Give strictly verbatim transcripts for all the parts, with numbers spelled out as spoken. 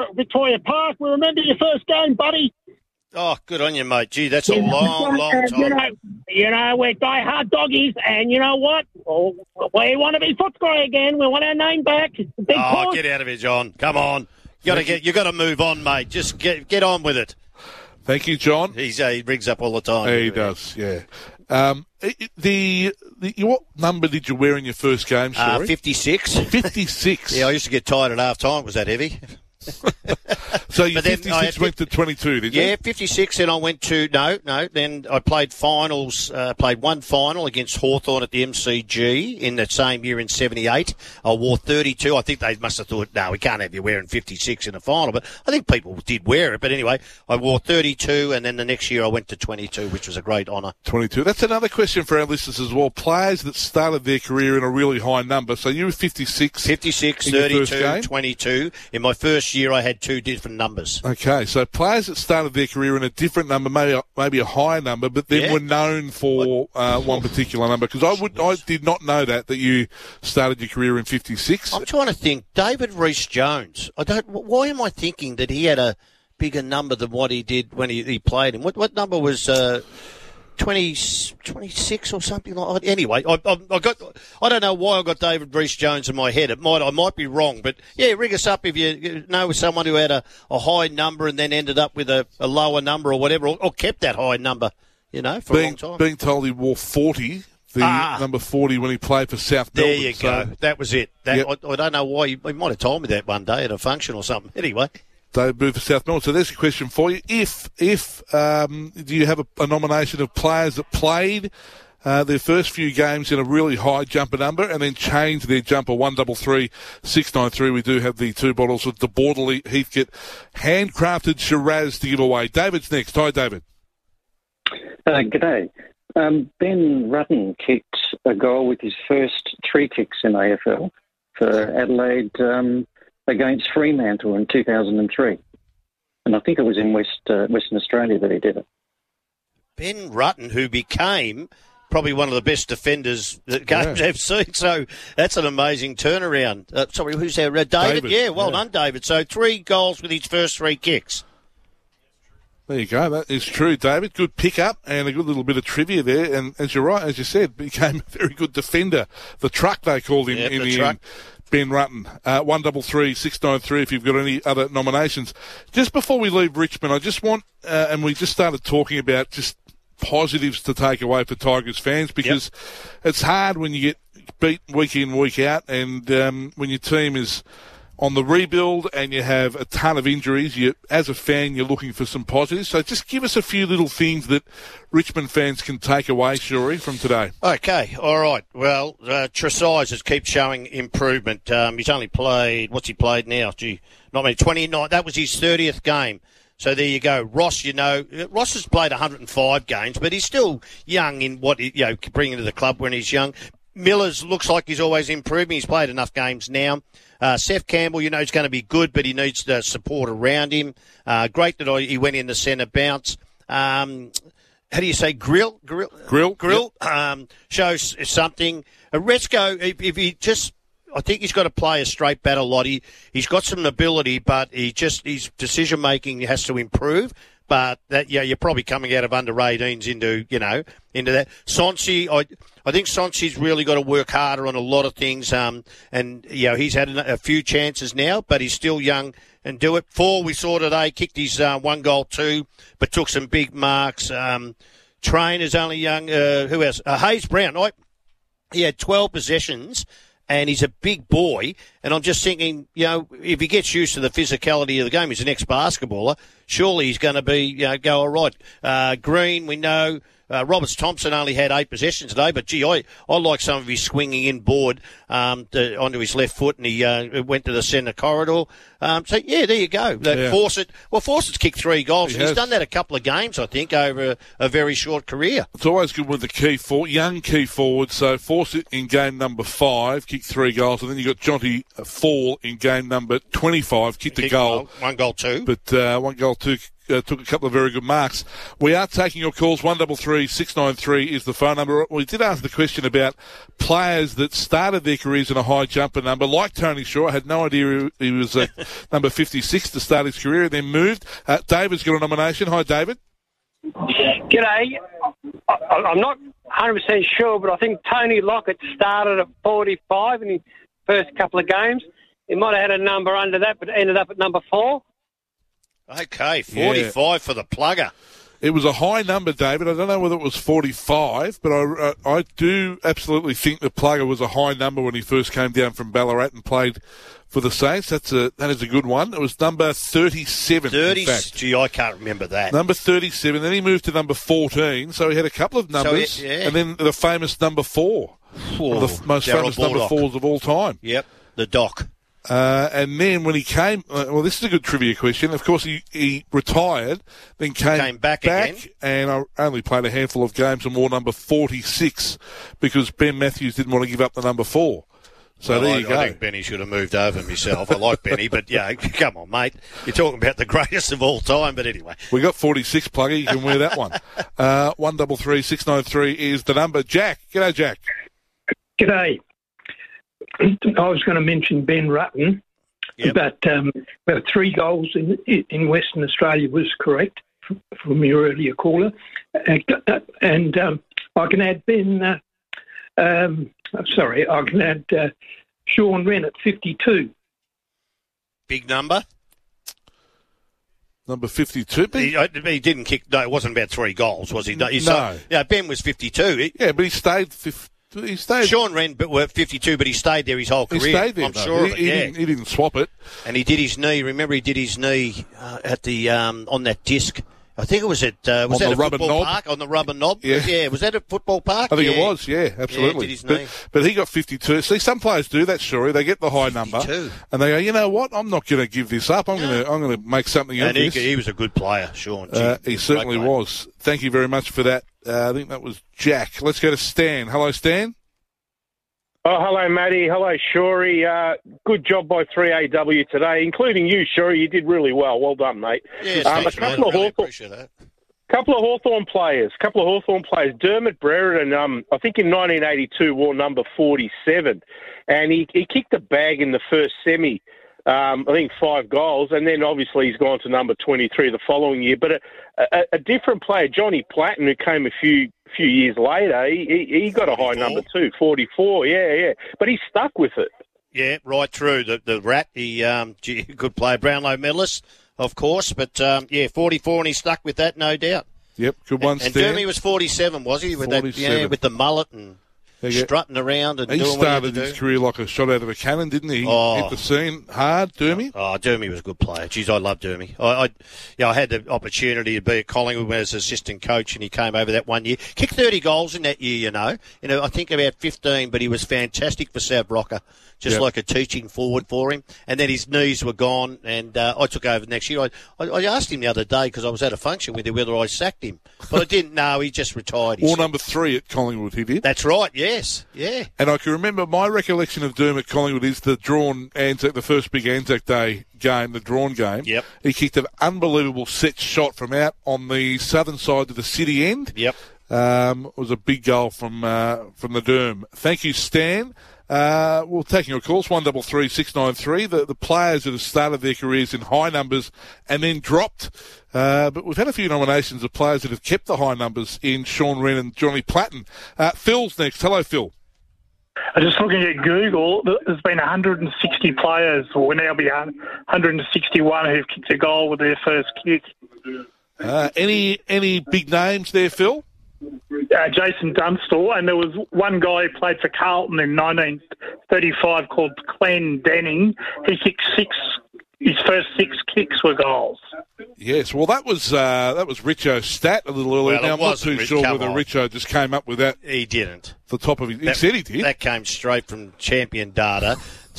Victoria Park. We remember your first game, buddy. Oh, good on you, mate. Gee, that's a long, long time. You know, you know, we're die-hard doggies, and you know what? We want to be Footscray again. We want our name back. Big oh, pause. Get out of here, John. Come on. You got to get. You got to move on, mate. Just get get on with it. Thank you, John. He's, uh, he rings up all the time. Yeah, he does, yeah. Um, the, the what number did you wear in your first game, sorry? Uh, fifty-six. fifty-six? Yeah, I used to get tired at half time. Was that heavy? So you then fifty-six went to twenty-two, did you? Yeah, fifty-six, and I went to, no, no, then I played finals, uh, played one final against Hawthorn at the M C G in that same year in seventy-eight. I wore thirty-two. I think they must have thought, no, we can't have you wearing fifty-six in a final, but I think people did wear it. But anyway, I wore thirty-two, and then the next year I went to twenty-two, which was a great honour. twenty-two. That's another question for our listeners as well. Players that started their career in a really high number. So you were fifty-six. fifty-six, in your first thirty-two, game? twenty-two. In my first year, I had two different numbers. Okay, so players that started their career in a different number, maybe a, maybe a higher number, but then Yeah. were known for uh, one particular number. Because I would, I did not know that that you started your career in fifty-six. I'm trying to think. David Rees-Jones. I don't. Why am I thinking that he had a bigger number than what he did when he, he played him? What what number was uh, twenty, twenty-six or something like that? Anyway, I, I, I got. I don't know why I got David Rees-Jones in my head. It might. I might be wrong, but yeah, ring us up if you know someone who had a, a high number and then ended up with a, a lower number or whatever, or, or kept that high number. You know, for being, a long time. Being told he wore forty. The Ah. number forty when he played for South There Melbourne. you so go. That was it. That, Yep. I, I don't know why. He, he might have told me that one day at a function or something. Anyway. They moved for South Melbourne. So there's a question for you. If, if um, do you have a, a nomination of players that played uh, their first few games in a really high jumper number and then changed their jumper one double three six nine three? We do have the two bottles of the Borderley Heathcote handcrafted Shiraz to give away. David's next. Hi, David. Uh, g'day. Um, Ben Rutten kicked a goal with his first three kicks in A F L for Adelaide um, against Fremantle in two thousand three. And I think it was in West uh, Western Australia that he did it. Ben Rutten, who became probably one of the best defenders that games Yeah. have seen. So that's an amazing turnaround. Uh, sorry, who's there? Uh, David? David, Yeah, well yeah. done, David. So three goals with his first three kicks. There you go. That is true, David. Good pick-up and a good little bit of trivia there. And as you're right, as you said, became a very good defender. The truck, they called him Yep, in the the truck. end. Ben Rutten. Uh, one double three six nine three if you've got any other nominations. Just before we leave Richmond, I just want, uh, and we just started talking about just positives to take away for Tigers fans because it's hard when you get beat week in, week out, and um, when your team is on the rebuild and you have a ton of injuries, you, as a fan, you're looking for some positives. So just give us a few little things that Richmond fans can take away, Shuri, from today. Okay, all right. Well, uh, Tresize keeps showing improvement. Um, he's only played, what's he played now? Gee, not many, twenty-nine. That was his thirtieth game. So there you go. Ross, you know, Ross has played one hundred five games, but he's still young in what, you know, bringing to the club when he's young. Millers looks like he's always improving. He's played enough games now. Uh, Seth Campbell, you know, he's going to be good, but he needs the support around him. Uh, great that I, he went in the centre bounce. Um, how do you say grill? Grill? Grill. Grill. Um, shows something. Uh, Retzko, if, if he just, I think he's got to play a straight batter lot. He, he's got some ability, but he just, his decision making has to improve. But that, yeah, you're probably coming out of under eighteens into, you know, into that. Sonsi, I, I think Sonsi's really got to work harder on a lot of things. Um, and, you know, he's had a, a few chances now, but he's still young and do it. Four, we saw today, kicked his uh, one goal two, but took some big marks. Um, Train is only young. Uh, who else? Uh, Hayes Brown. I, he had twelve possessions. And he's a big boy, and I'm just thinking, you know, if he gets used to the physicality of the game, he's an ex-basketballer, surely he's going to be, you know, go all right. Uh, Green, we know. Uh, Roberts Thompson only had eight possessions today, but, gee, I, I like some of his swinging in board um, to, onto his left foot, and he uh, went to the centre corridor. Um, so, yeah, there you go. Yeah. Fawcett, well, Fawcett's kicked three goals. He He's has. done that a couple of games, I think, over a, a very short career. It's always good with the key for young key forward. So Fawcett in game number five kicked three goals, and then you got Jonty Fall in game number twenty-five kicked a Kick goal, One goal, two. but uh, one goal two. uh, took a couple of very good marks. We are taking your calls. One double three six nine three is the phone number. We did ask the question about players that started their careers in a high jumper number, like Tony Shaw. I had no idea he was uh, number fifty-six to start his career, and then moved. Uh, David's got a nomination. Hi, David. G'day. I, I'm not one hundred percent sure, but I think Tony Lockett started at forty-five in his first couple of games. He might have had a number under that, but ended up at number four. Okay, forty-five yeah. for the plugger. It was a high number, David. I don't know whether it was forty-five, but I, uh, I do absolutely think the plugger was a high number when he first came down from Ballarat and played for the Saints. That's a that is a good one. It was number thirty-seven. Thirty. In fact. Gee, I can't remember that. Number thirty-seven. Then he moved to number fourteen. So he had a couple of numbers, so it, yeah. and then the famous number four, one of the most Darryl famous Baldock. number fours of all time. Yep, the Doc. Uh, and then when he came, uh, well, this is a good trivia question. Of course, he, he retired, then came, came back, back again. and I only played a handful of games and wore number forty-six because Ben Matthews didn't want to give up the number four. So well, there I, you go. I think Benny should have moved over myself. I like Benny, but yeah, come on, mate. You're talking about the greatest of all time, but anyway. We got forty-six, Plugger. You can wear that one. Uh, one double three six nine three is the number. Jack, g'day, Jack. G'day. I was going to mention Ben Rutten, yep. but um, about three goals in in Western Australia was correct from your earlier caller, uh, and um, I can add Ben. Uh, um, sorry, I can add uh, Sean Wren at fifty-two. Big number. Number fifty-two. He, he didn't kick. No, it wasn't about three goals, was he? No. He, no. So, yeah, Ben was fifty-two. He, yeah, but he stayed. fifty. He stayed. Sean Wren but were fifty-two, but he stayed there his whole career. He stayed there. I'm though. sure he, of it, he yeah. Didn't, he didn't swap it. And he did his knee. Remember, he did his knee uh, at the um, on that disc. I think it was at uh, was on that the a rubber football knob? park on the rubber knob. Yeah, yeah. Was that a football park? I think yeah. it was. Yeah, absolutely. Yeah, did his knee. But, but he got fifty-two. See, some players do that. Sure, they get the high number, and they go, you know what? I'm not going to give this up. I'm no. going to I'm going to make something and of he, this. he was a good player, Sean. Uh, he certainly was. Thank you very much for that. Uh, I think that was Jack. Let's go to Stan. Hello, Stan. Oh, hello, Matty. Hello, Shorey. Uh, good job by three A W today, including you, Shorey. You did really well. Well done, mate. Yeah, um, thanks, a couple man. of Really Hawthorn, appreciate that. couple of Hawthorn players. Couple of Hawthorn players. Dermot Brereton, um, I think in nineteen eighty-two, wore number forty-seven, and he, he kicked a bag in the first semi. Um, I think five goals, and then obviously he's gone to number twenty-three the following year. But a, a, a different player, Johnny Platten, who came a few few years later, he, he, he got a high number too, forty-four. Yeah, yeah, but he stuck with it. Yeah, right through the the rat. He um, gee, good player, Brownlow medalist, of course. But um, yeah, forty-four, and he stuck with that, no doubt. Yep, good one, and, and Stan. Dermy was forty-seven, was he? With that, yeah, with the mullet and strutting around and he doing started what he his do. career like a shot out of a cannon, didn't he? He oh. hit the scene hard, Dermy. Oh, Dermy was a good player. Jeez, I love Dermy. I, I, yeah, I had the opportunity to be at Collingwood as assistant coach, and he came over that one year. Kicked thirty goals in that year, you know. You know, I think about fifteen, but he was fantastic for South Rocker, just yep. like a teaching forward for him. And then his knees were gone, and uh, I took over next year. I, I, I asked him the other day because I was at a function with him whether I sacked him, but I didn't know. He just retired. He Or said. number three at Collingwood, he did. That's right. Yes. Yeah. And I can remember my recollection of Dermot Collingwood is the drawn Anzac, the first big Anzac Day game, the drawn game. Yep. He kicked an unbelievable set shot from out on the southern side of the city end. Yep. Um, it was a big goal from uh, from the Derm. Thank you, Stan. Uh, we're taking your calls, one double three six nine three. The, the players that have started their careers in high numbers and then dropped. Uh, but we've had a few nominations of players that have kept the high numbers in Sean Wren and Johnny Platten. Uh, Phil's next. Hello, Phil. I'm just looking at Google. There's been one hundred sixty players, or will now be one hundred sixty-one, who've kicked a goal with their first kick. Uh, any any big names there, Phil? Uh, Jason Dunstall, and there was one guy who played for Carlton in nineteen thirty-five called Glenn Denning. He kicked six. His first six kicks were goals. Yes, well, that was uh, that was Richo Stat a little earlier. Well, now, I'm not too Rich, sure whether on. Richo just came up with that. He didn't. The top of his. He that, said he did. That came straight from champion data.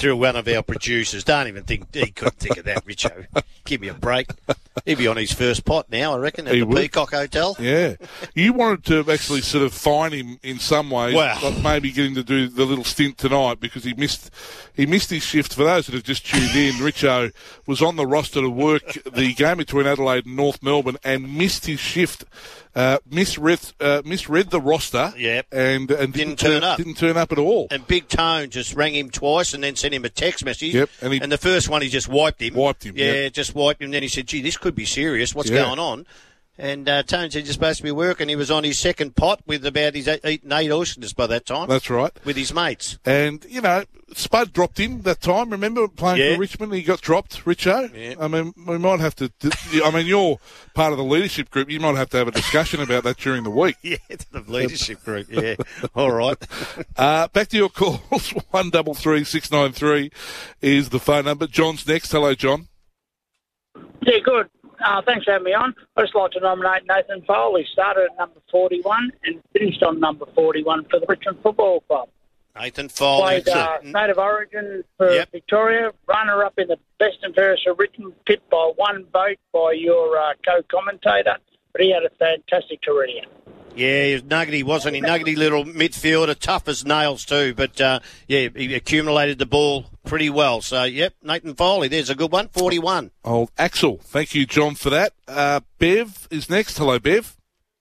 through one of our producers. Don't even think he couldn't think of that, Richo. Give me a break. He'd be on his first pot now, I reckon, at He the would. Peacock Hotel. Yeah. You wanted to actually sort of fine him in some ways, Wow. like maybe get him to do the little stint tonight because he missed he missed his shift. For those that have just tuned in, Richo was on the roster to work the game between Adelaide and North Melbourne and missed his shift. Uh, misread, uh, misread the roster, Yep. and and Didn't turn up. Didn't turn up at all. And Big Tone just rang him twice and then sent him a text message. Yep, and he- the first one, he just wiped him. Wiped him, Yeah, yep. just wiped him. Then he said, gee, this could be serious. What's Yeah. going on? And uh, Tone said, you're supposed to be working. He was on his second pot with about his eight, eaten eight oysters by that time. That's right. With his mates. And, you know, Spud dropped him that time. Remember playing Yeah. for Richmond? He got dropped, Richo. Yeah. I mean, we might have to... I mean, you're part of the leadership group. You might have to have a discussion about that during the week. Yeah, the leadership group. Yeah. All right. Uh, back to your calls. one double three six nine three is the phone number. John's next. Hello, John. Yeah, good. Uh, thanks for having me on. I'd just like to nominate Nathan Foley. Started at number forty-one and finished on number forty-one for the Richmond Football Club. Nathan Foley. Played uh, Native Origin for Yep. Victoria, runner-up in the Best and Fairest of Richmond pit by one vote by your uh, co-commentator, but he had a fantastic career. Yeah, he was nuggety, wasn't he? Nuggety little midfielder, tough as nails too. But, uh, yeah, he accumulated the ball pretty well. So, yep, Nathan Foley, there's a good one, forty-one. Old Axel. Thank you, John, for that. Uh, Bev is next. Hello, Bev.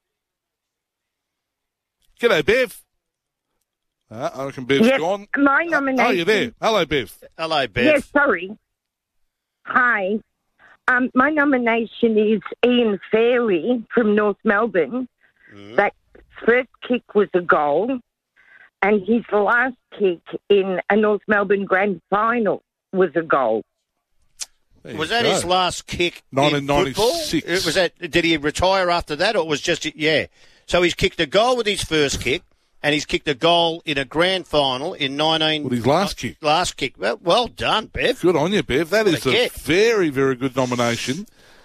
G'day, Bev. Uh, I reckon Bev's Yes, gone. my Uh, nomination. oh, you're there. Hello, Bev. Hello, Bev. Yes, sorry. Hi. Um, my nomination is Ian Fairley from North Melbourne. Mm. That first kick was a goal, and his last kick in a North Melbourne grand final was a goal. There Was you that go. his last kick nineteen ninety-six. in football? It was that, did he retire after that, or was just, yeah. So he's kicked a goal with his first kick, and he's kicked a goal in a grand final in nineteen... With his last kick. Last kick. Well, well done, Bev. Good on you, Bev. That What is a a get. very, very good nomination.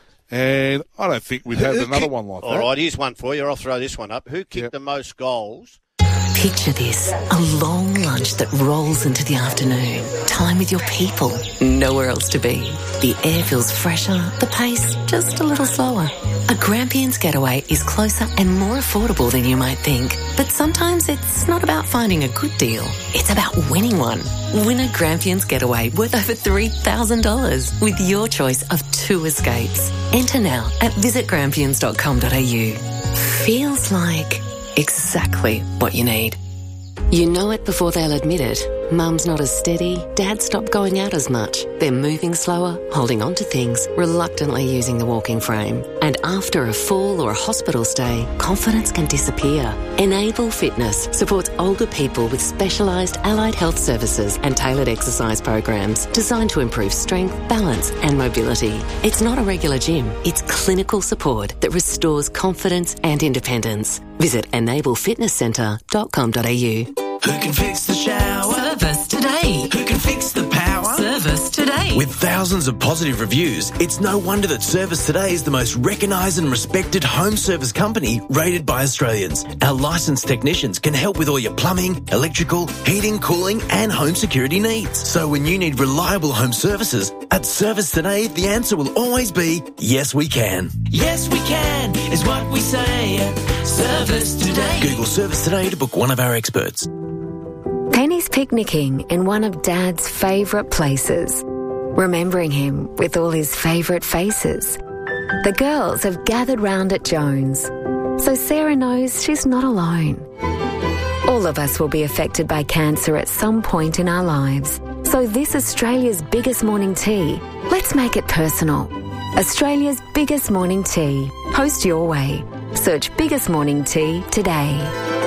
And I don't think we'd have Who another kicked- one like All that. right, here's one for you. I'll throw this one up. Who kicked Yep. the most goals? Picture this, a long lunch that rolls into the afternoon. Time with your people, nowhere else to be. The air feels fresher, the pace just a little slower. A Grampians Getaway is closer and more affordable than you might think. But sometimes it's not about finding a good deal, it's about winning one. Win a Grampians Getaway worth over three thousand dollars with your choice of two escapes. Enter now at visit grampians dot com dot a u. Feels like exactly what you need. You know it before they'll admit it. Mum's not as steady, Dad stopped going out as much. They're moving slower, holding on to things, reluctantly using the walking frame. And after a fall or a hospital stay, confidence can disappear. Enable Fitness supports older people with specialised allied health services and tailored exercise programs designed to improve strength, balance and mobility. It's not a regular gym, it's clinical support that restores confidence and independence. Visit enable fitness centre dot com dot a u. Who can fix the shower? Service today. Who can fix the power? Service today. With thousands of positive reviews, it's no wonder that Service Today is the most recognised and respected home service company rated by Australians. Our licensed technicians can help with all your plumbing, electrical, heating, cooling and home security needs. So when you need reliable home services, at Service Today, the answer will always be, yes, we can. Yes, we can, is what we say. Service Today. Google Service Today to book one of our experts. Penny's picnicking in one of Dad's favourite places, remembering him with all his favourite faces. The girls have gathered round at Jones, so Sarah knows she's not alone. All of us will be affected by cancer at some point in our lives. So this Australia's biggest morning tea, let's make it personal. Australia's biggest morning tea. Post your way. Search Biggest Morning Tea today.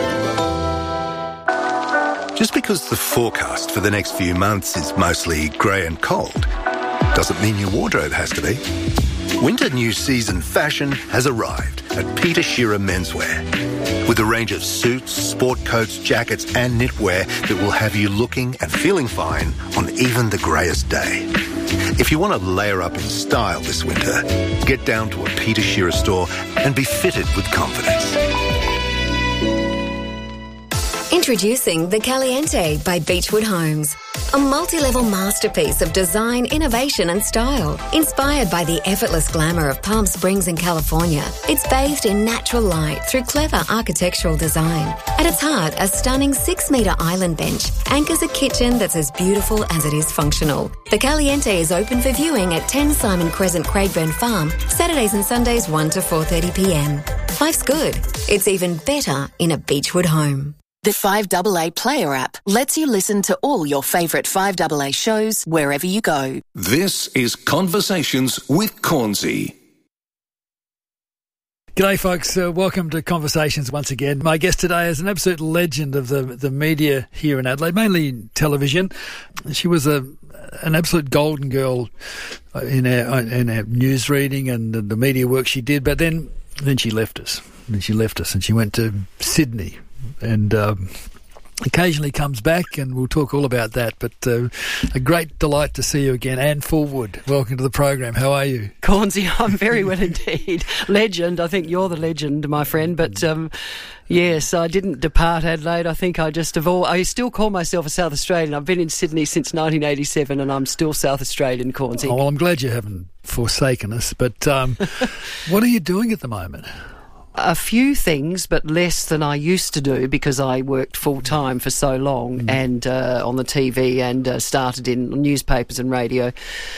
Just because the forecast for the next few months is mostly grey and cold doesn't mean your wardrobe has to be. Winter new season fashion has arrived at Peter Shearer Menswear with a range of suits, sport coats, jackets and knitwear that will have you looking and feeling fine on even the greyest day. If you want to layer up in style this winter, get down to a Peter Shearer store and be fitted with confidence. Introducing The Caliente by Beechwood Homes. A multi-level masterpiece of design, innovation and style. Inspired by the effortless glamour of Palm Springs in California, it's bathed in natural light through clever architectural design. At its heart, a stunning six-metre island bench anchors a kitchen that's as beautiful as it is functional. The Caliente is open for viewing at ten Simon Crescent, Craigburn Farm, Saturdays and Sundays one to four thirty p m. Life's good. It's even better in a Beechwood home. The five A A Player app lets you listen to all your favourite five A A shows wherever you go. This is Conversations with Cornsey. G'day folks, uh, welcome to Conversations once again. My guest today is an absolute legend of the, the media here in Adelaide, mainly television. She was a an absolute golden girl in our, in our news reading and the, the media work she did, but then, then she left us. And she left us and she went to Sydney. And um, occasionally comes back, and we'll talk all about that. But uh, a great delight to see you again. Anne Fullwood, welcome to the program. How are you? Cornsey, I'm very well indeed. Legend. I think you're the legend, my friend. But um, yes, I didn't depart Adelaide. I think I just evolved. I still call myself a South Australian. I've been in Sydney since nineteen eighty-seven, and I'm still South Australian, Cornsey. Oh, well, I'm glad you haven't forsaken us. But um, what are you doing at the moment? A few things, but less than I used to do because I worked full-time for so long mm. and uh, on the T V and uh, started in newspapers and radio.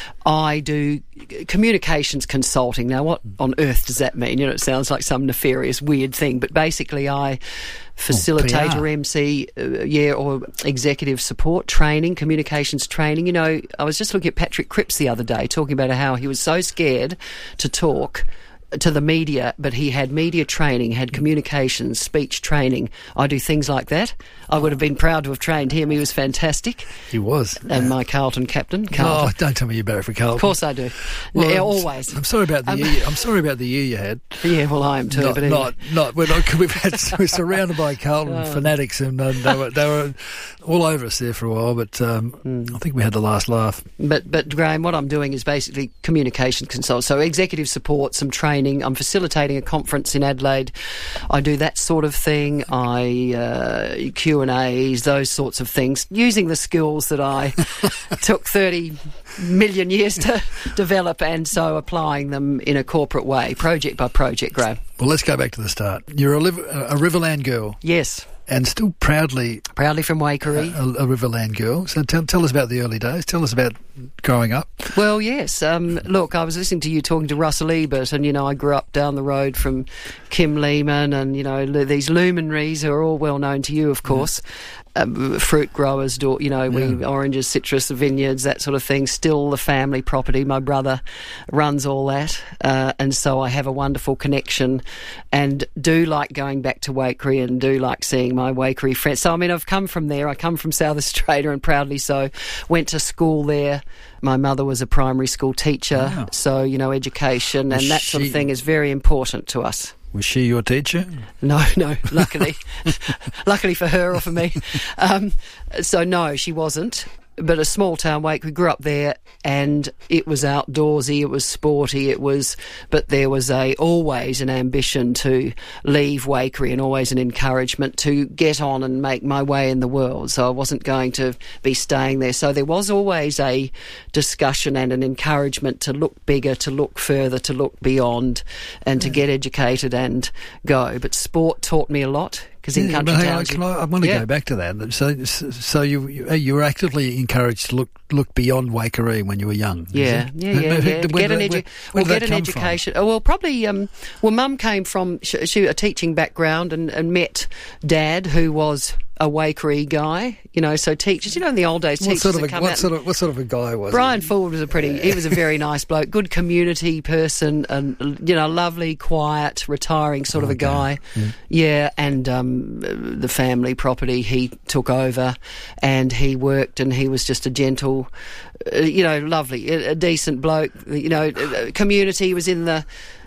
I do communications consulting. Now, what on earth does that mean? You know, it sounds like some nefarious, weird thing, but basically I facilitate oh, or M C, uh, yeah, or executive support training, communications training. You know, I was just looking at Patrick Cripps the other day talking about how he was so scared to talk to the media, but he had media training, had communications, speech training. I do things like that. I would have been proud to have trained him. He was fantastic. He was. And my Carlton captain, Carlton. Oh, don't tell me you barrack for Carlton. Of course I do. Well, yeah, I'm, always. I'm sorry about the um, year. I'm sorry about the year you had. Yeah, well, I am too. Not, but anyway. not, not. We're not. We've had. We're surrounded by Carlton oh. fanatics, and uh, they were they were all over us there for a while. But um, mm. I think we had the last laugh. But but Graham, what I'm doing is basically communication consult. So executive support, some training. I'm facilitating a conference in Adelaide. I do that sort of thing. I uh, Q and A's, those sorts of things, using the skills that I took thirty million years to develop, and so applying them in a corporate way, project by project, Graham. Well, let's go back to the start. You're a, liv- a Riverland girl. Yes. And still proudly... Proudly from Waikerie. A, a Riverland girl. So tell, tell us about the early days. Tell us about growing up. Well, yes. Um, look, I was listening to you talking to Russell Ebert, and, you know, I grew up down the road from Kim Lehman and, you know, these luminaries who are all well known to you, of course. Yeah. Um, fruit growers, do, you know, we yeah. oranges, citrus, vineyards, that sort of thing. Still the family property. My brother runs all that, uh, and so I have a wonderful connection, and do like going back to Waikerie, and do like seeing my Waikerie friends. So I mean, I've come from there. I come from South Australia, and proudly so. Went to school there. My mother was a primary school teacher, wow. so you know, education was and that she... sort of thing is very important to us. Was she your teacher? No, no, luckily. Luckily for her or for me. Um, so, no, she wasn't. But a small town Wake, we grew up there, and it was outdoorsy, it was sporty, it was, but there was a always an ambition to leave Waikerie, and always an encouragement to get on and make my way in the world. So I wasn't going to be staying there. So there was always a discussion and an encouragement to look bigger, to look further, to look beyond, and yeah. to get educated and go. But sport taught me a lot. Because in yeah, country but towns, hey, I, I want to yeah. go back to that. So, so you you were actively encouraged to look look beyond Waikerie when you were young. Yeah, yeah, yeah. yeah. Get an, edu- well, get an education. Oh, well, probably. Um, well, Mum came from she, she, a teaching background, and, and met Dad, who was a Waikerie guy, you know, so teachers, you know, in the old days, what teachers sort of would a, come what out. Sort of, what sort of a guy was Brian he? Fullwood was a pretty, he was a very nice bloke, good community person, and, you know, lovely, quiet, retiring sort of okay. a guy. Yeah, yeah and um, the family property he took over, and he worked, and he was just a gentle, uh, you know, lovely, a, a decent bloke, you know, community. He was in the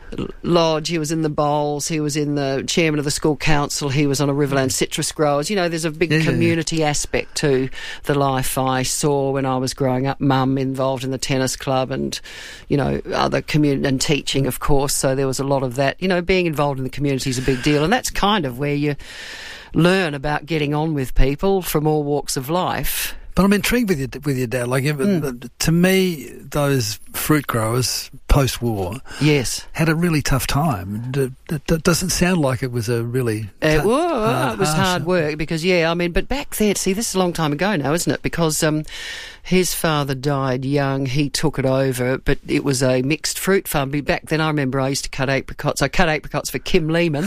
lodge, he was in the bowls, he was in the chairman of the school council, he was on a Riverland citrus growers. You know, there's a big yeah, community yeah. aspect to the life I saw when I was growing up. Mum involved in the tennis club, and, you know, other community, and teaching, of course, so there was a lot of that. You know, being involved in the community is a big deal, and that's kind of where you learn about getting on with people from all walks of life. But I'm intrigued with your with your dad. Like mm. to me, those fruit growers post-war, yes, had a really tough time. It doesn't sound like it was a really. It, t- well, uh, it was hard work because yeah, I mean, but back then, see, this is a long time ago now, isn't it? Because um, his father died young. He took it over, but it was a mixed fruit farm. Back then, I remember I used to cut apricots. I cut apricots for Kim Lehman,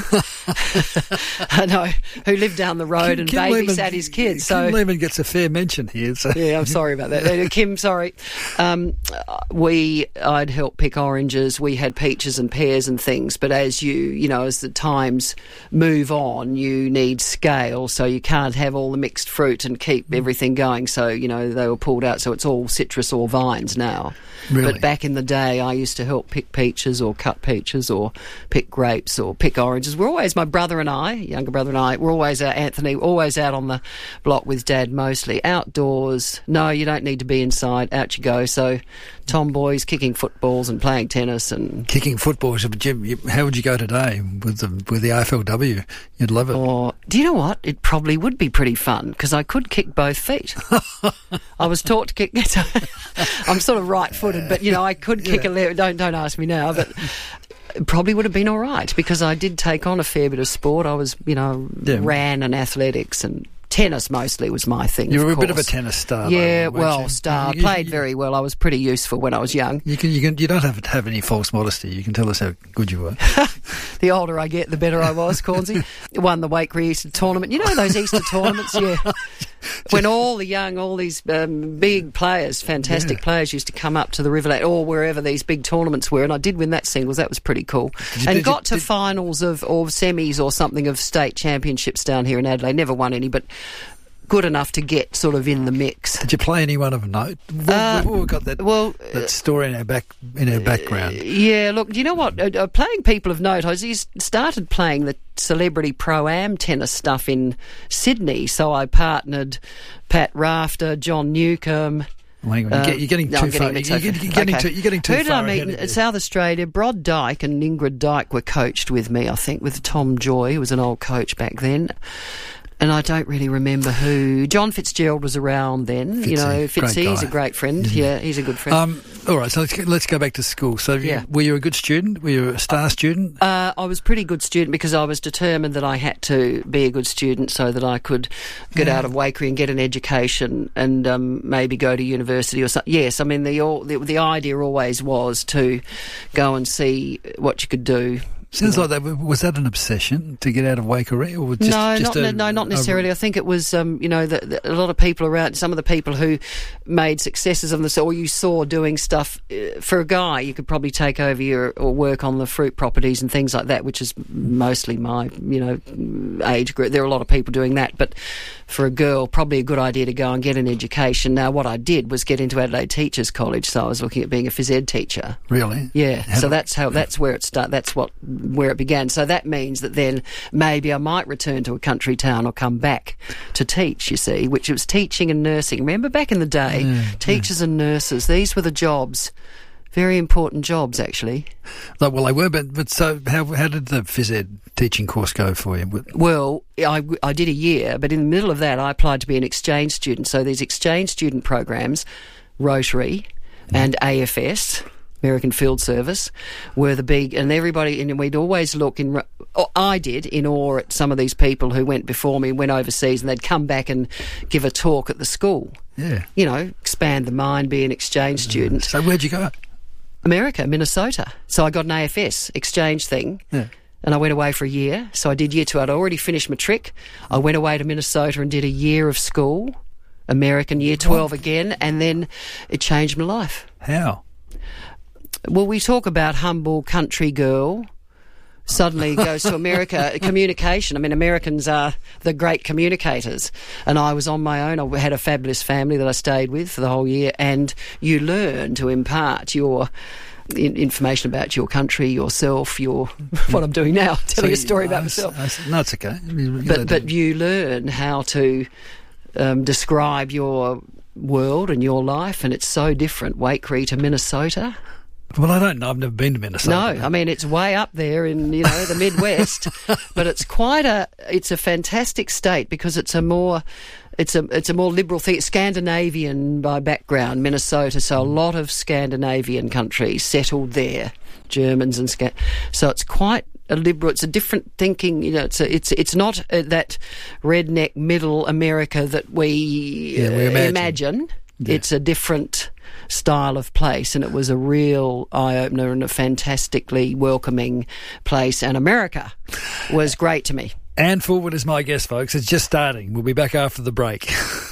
I know, who lived down the road Kim, and Kim babysat Lehman, his kids. Kim so Lehman gets a fair mention here. So. Yeah, I'm sorry about that. Kim, sorry. Um, we, I'd help pick oranges. We had peaches and pears and things. But as you, you know, as the times move on, you need scale. So you can't have all the mixed fruit and keep everything going. So, you know, they were pulled out. So it's all citrus or vines now. Really? But back in the day, I used to help pick peaches or cut peaches or pick grapes or pick oranges. We're always, my brother and I, younger brother and I, we're always, uh, Anthony, always out on the block with Dad mostly. Outdoors. No, you don't need to be inside. Out you go. So tomboys kicking footballs and playing tennis and... Kicking footballs. Jim, you, how would you go today with the, with the A F L W? You'd love it. Or, do you know what? It probably would be pretty fun because I could kick both feet. I was taught to kick... I'm sort of right-footed, but, you know, I could kick yeah. a left. Don't, don't ask me now, but... It probably would have been all right because I did take on a fair bit of sport. I was, you know, yeah. ran and athletics and tennis mostly was my thing. You were of a bit of a course. tennis star. Yeah, though, well, you? star. You, you, Played you, very well. I was pretty useful when I was young. You can, you can, you don't have to have any false modesty. You can tell us how good you were. The older I get, the better I was, Cornsey. Won the Wake Easter tournament. You know those Easter tournaments? Yeah. When all the young, all these um, big players, fantastic yeah. players used to come up to the Riverlet or wherever these big tournaments were, and I did win that singles. That was pretty cool. You, and got you, to did, finals of or semis or something of state championships down here in Adelaide. Never won any, but good enough to get sort of in the mix. Did you play anyone of note? We've, uh, we've got that well, that story in our back in our background. Uh, yeah, look, you know what? Uh, uh, playing people of note, I started playing the celebrity pro-am tennis stuff in Sydney, so I partnered Pat Rafter, John Newcomb. Well, hang on, uh, you're getting no, too getting far. You're, too you're, you're, getting okay. too, you're getting too Who far. Who did I meet in South Australia? Brod Dyke and Ingrid Dyke were coached with me, I think, with Tom Joy, who was an old coach back then. And I don't really remember who. John Fitzgerald was around then. Fitzy, you know, Fitzy, he's guy. a great friend. Mm-hmm. Yeah, he's a good friend. Um, all right, so let's go, let's go back to school. So, yeah. you, were you a good student? Were you a star student? Uh, I was a pretty good student because I was determined that I had to be a good student so that I could get yeah. out of Waikerie and get an education and um, maybe go to university or something. Yes, I mean, the, all, the the idea always was to go and see what you could do. Sounds like that. Was that an obsession to get out of Waikerie, or was just, no, just not, a, no, not necessarily. A... I think it was, um, you know, the, the, a lot of people around. Some of the people who made successes of this, or you saw doing stuff uh, for a guy, you could probably take over your or work on the fruit properties and things like that, which is mostly my, you know, age group. There are a lot of people doing that, but for a girl, probably a good idea to go and get an education. Now, what I did was get into Adelaide Teachers College, so I was looking at being a phys ed teacher. Really? Yeah. How so do... that's how. That's where it started. That's what where it began. So that means that then maybe I might return to a country town or come back to teach. You see, which was teaching and nursing. Remember back in the day, yeah, teachers yeah. and nurses. These were the jobs. Very important jobs, actually. Like, well, they were, but, but so how how did the phys ed teaching course go for you? Well, I, I did a year, but in the middle of that, I applied to be an exchange student. So these exchange student programs, Rotary yeah. and A F S, American Field Service, were the big, and everybody, and we'd always look in, oh, I did, in awe at some of these people who went before me, went overseas, and they'd come back and give a talk at the school. Yeah. You know, expand the mind, be an exchange student. So where'd you go? America, Minnesota. So I got an A F S exchange thing. Yeah. And I went away for a year. So I did year two. I'd already finished my trick. I went away to Minnesota and did a year of school, American year twelve what? again, and then it changed my life. How? Well, we talk about humble country girl. Suddenly goes to America. Communication. I mean, Americans are the great communicators. And I was on my own. I had a fabulous family that I stayed with for the whole year. And you learn to impart your in- information about your country, yourself, your what I'm doing now, telling so, a story about I, myself. I, no, it's okay. You, you but but you learn how to um, describe your world and your life, and it's so different. Waikerie to Minnesota. Well, I don't know. I've never been to Minnesota. No, I mean, it's way up there in, you know, the Midwest, but it's quite a, it's a fantastic state because it's a more, it's a, it's a more liberal thing, Scandinavian by background, Minnesota, so a lot of Scandinavian countries settled there, Germans and Sca- so it's quite a liberal, it's a different thinking, you know, it's a, it's it's not uh, that redneck middle America that we, yeah, we uh, imagine. imagine. Yeah. It's a different style of place, and it was a real eye-opener and a fantastically welcoming place, and America was great to me. Anne Fulwood is my guest, folks. It's just starting. We'll be back after the break.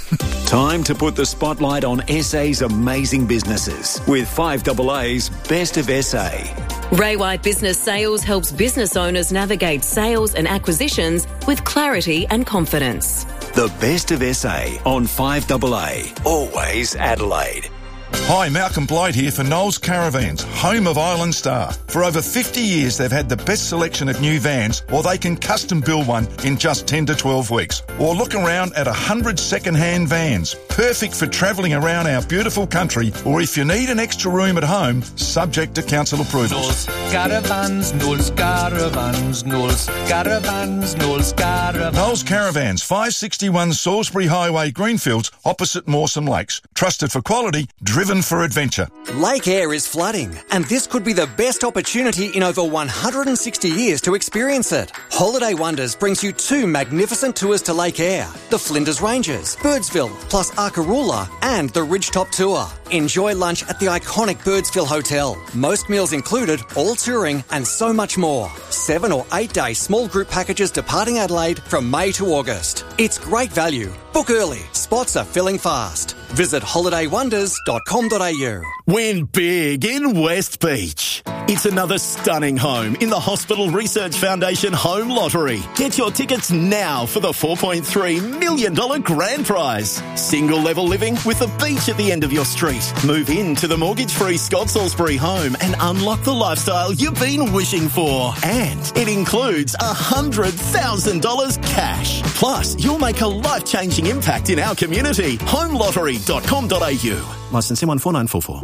Time to put the spotlight on S A's amazing businesses with five A A's Best of S A. Ray White Business Sales helps business owners navigate sales and acquisitions with clarity and confidence. The Best of S A on five A A. Always Adelaide. Hi, Malcolm Blight here for Knowles Caravans, home of Island Star. For over fifty years, they've had the best selection of new vans, or they can custom build one in just ten to twelve weeks. Or look around at one hundred second-hand vans, perfect for travelling around our beautiful country, or if you need an extra room at home, subject to council approval. Knowles Caravans, Knowles Caravans, Knowles Caravans, Knowles Caravans. Knowles Caravans, five sixty-one Salisbury Highway, Greenfields, opposite Mawson Lakes. Trusted for quality, driven for adventure. Lake Eyre is flooding, and this could be the best opportunity in over one hundred sixty years to experience it. Holiday Wonders brings you two magnificent tours to Lake Eyre, the Flinders Ranges, Birdsville, plus Arkaroola, and the Ridgetop Tour. Enjoy lunch at the iconic Birdsville Hotel. Most meals included, all touring, and so much more. Seven or eight day small group packages departing Adelaide from May to August. It's great value. Book early. Spots are filling fast. Visit holiday wonders dot com dot a u. Win big in West Beach. It's another stunning home in the Hospital Research Foundation Home Lottery. Get your tickets now for the four point three million dollars grand prize. Single level living with a beach at the end of your street. Move into the mortgage-free Scott Salisbury home and unlock the lifestyle you've been wishing for. And it includes one hundred thousand dollars cash. Plus, you'll make a life-changing impact in our community. home lottery dot com dot a u. Licence one four nine four four.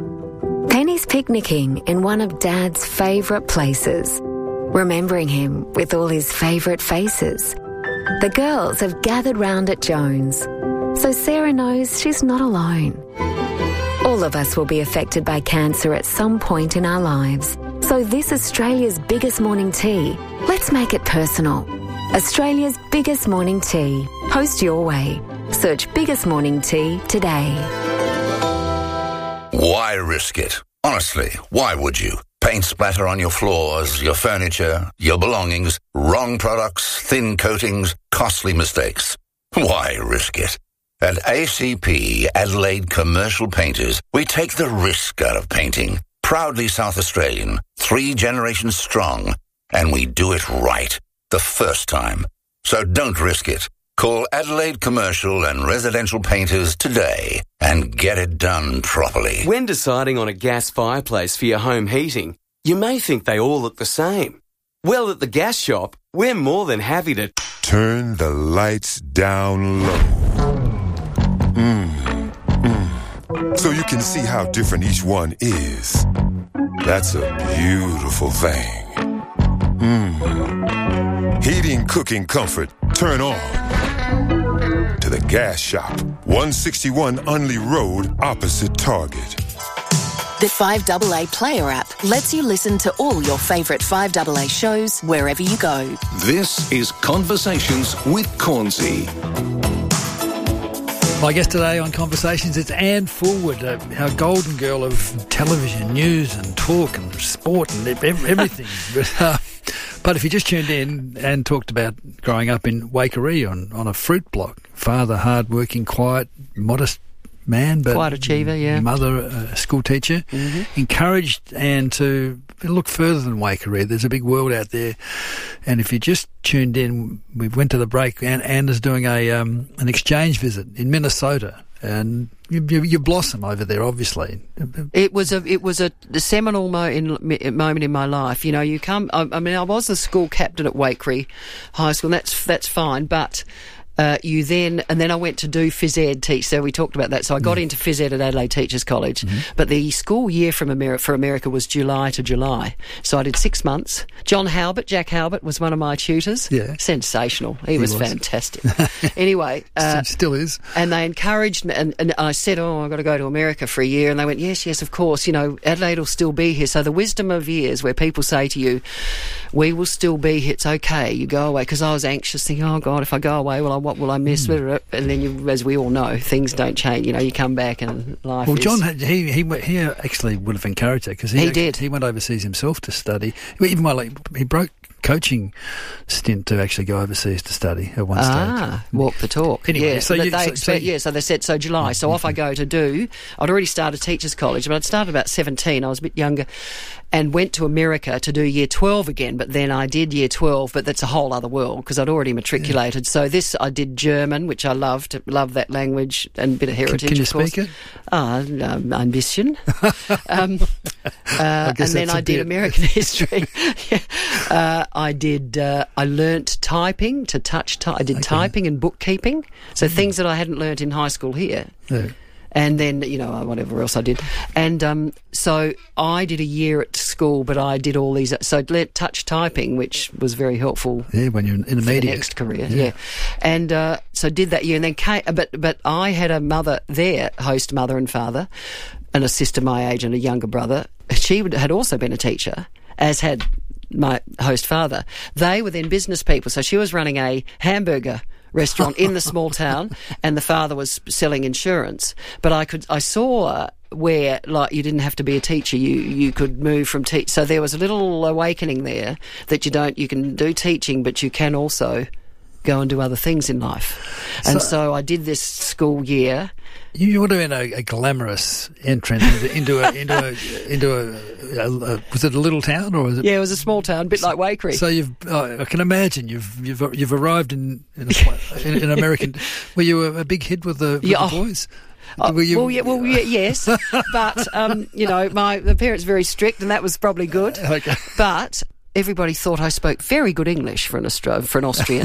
Penny's picnicking in one of Dad's favourite places, remembering him with all his favourite faces. The girls have gathered round at Jones, so Sarah knows she's not alone. All of us will be affected by cancer at some point in our lives, so this Australia's biggest morning tea, let's make it personal. Australia's biggest morning tea. Post your way. Search Biggest Morning Tea today. Why risk it? Honestly, why would you? Paint splatter on your floors, your furniture, your belongings, wrong products, thin coatings, costly mistakes. Why risk it? At A C P, Adelaide Commercial Painters, we take the risk out of painting. Proudly South Australian, three generations strong, and we do it right, the first time. So don't risk it. Call Adelaide Commercial and Residential Painters today and get it done properly. When deciding on a gas fireplace for your home heating, you may think they all look the same. Well, at the gas shop, we're more than happy to turn the lights down low. Mm, mm. So you can see how different each one is. That's a beautiful thing. Mm. Heating, cooking, comfort, turn on to the gas shop. one sixty-one Unley Road, opposite Target. The five A A Player app lets you listen to all your favourite five A A shows wherever you go. This is Conversations with Cornsey. My guest today on Conversations, it's Anne Fulwood, uh, our golden girl of television, news and talk and sport and everything. but, uh, but if you just tuned in and talked about growing up in Waikerie on, on a fruit block, father hard-working, quiet, modest man, but quite achiever, yeah. Mother, a school teacher, mm-hmm. encouraged Anne to look further than Waikerie. There's a big world out there, and if you just tuned in, we went to the break. Anne, Anne is doing a um, an exchange visit in Minnesota, and you, you, you blossom over there. Obviously, it was a it was a seminal mo in, moment in my life. You know, you come. I, I mean, I was the school captain at Waikerie High School. And that's that's fine, but Uh, you then, and then I went to do phys ed teach. So we talked about that. So I got mm. into phys ed at Adelaide Teachers College, mm-hmm. but the school year from Ameri- for America was July to July. So I did six months. John Halbert, Jack Halbert, was one of my tutors. Yeah, sensational. He, he was, was fantastic. Anyway, uh, still is. And they encouraged me, and, and I said, "Oh, I've got to go to America for a year." And they went, "Yes, yes, of course. You know, Adelaide will still be here." So the wisdom of years, where people say to you, "We will still be here. It's okay. You go away." Because I was anxious, thinking, "Oh God, if I go away, well, I, what will I miss?" Mm. And then, you, as we all know, things don't change. You know, you come back and life. Well, is... John, had, he he he actually would have encouraged it because he, he actually, did. He went overseas himself to study. Even while he, he broke coaching stint to actually go overseas to study at one ah, stage. Walk the talk. Anyway, yeah, so, but you, they so, expect, so yeah, so they said so July. So mm-hmm. off I go to do. I'd already started teachers college, but I'd started about seventeen. I was a bit younger, and went to America to do year twelve again. But then I did year twelve, but that's a whole other world because I'd already matriculated. Yeah. So this I did German, which I loved, love that language and a bit of heritage. Can, can you of course. speak it? Ah, uh, um, ambition. um, uh, and then I did bit. American history. yeah. uh, I did. Uh, I learnt typing to touch. Ty- I did okay. typing and bookkeeping. So mm. things that I hadn't learnt in high school here. Yeah. And then, you know, whatever else I did. And um, so I did a year at school, but I did all these. So I learnt touch typing, which was very helpful. Yeah, when you're in the media. Next career, yeah. yeah. And uh, so did that year. And then came, but, but I had a mother there, host mother and father, and a sister my age and a younger brother. She would, had also been a teacher, as had my host father. They were then business people. So she was running a hamburger restaurant in the small town, and the father was selling insurance. But I could, I saw where, like, you didn't have to be a teacher. You you could move from teach. So there was a little awakening there that you don't. You can do teaching, but you can also go and do other things in life. And so, so I did this school year. You would have been a, a glamorous entrance into, into a into a into a, a, a was it a little town or was it? Yeah, it was a small town, a bit like Waikerie. So you've oh, I can imagine you've you've you've arrived in in, a, in, in American. Were you a, a big hit with the, with yeah, the boys? Oh, Were you, well, yeah, well, yeah, yes, but um, you know, my the parents were very strict, and that was probably good. Okay, but. Everybody thought I spoke very good English for an Austro- for an Austrian.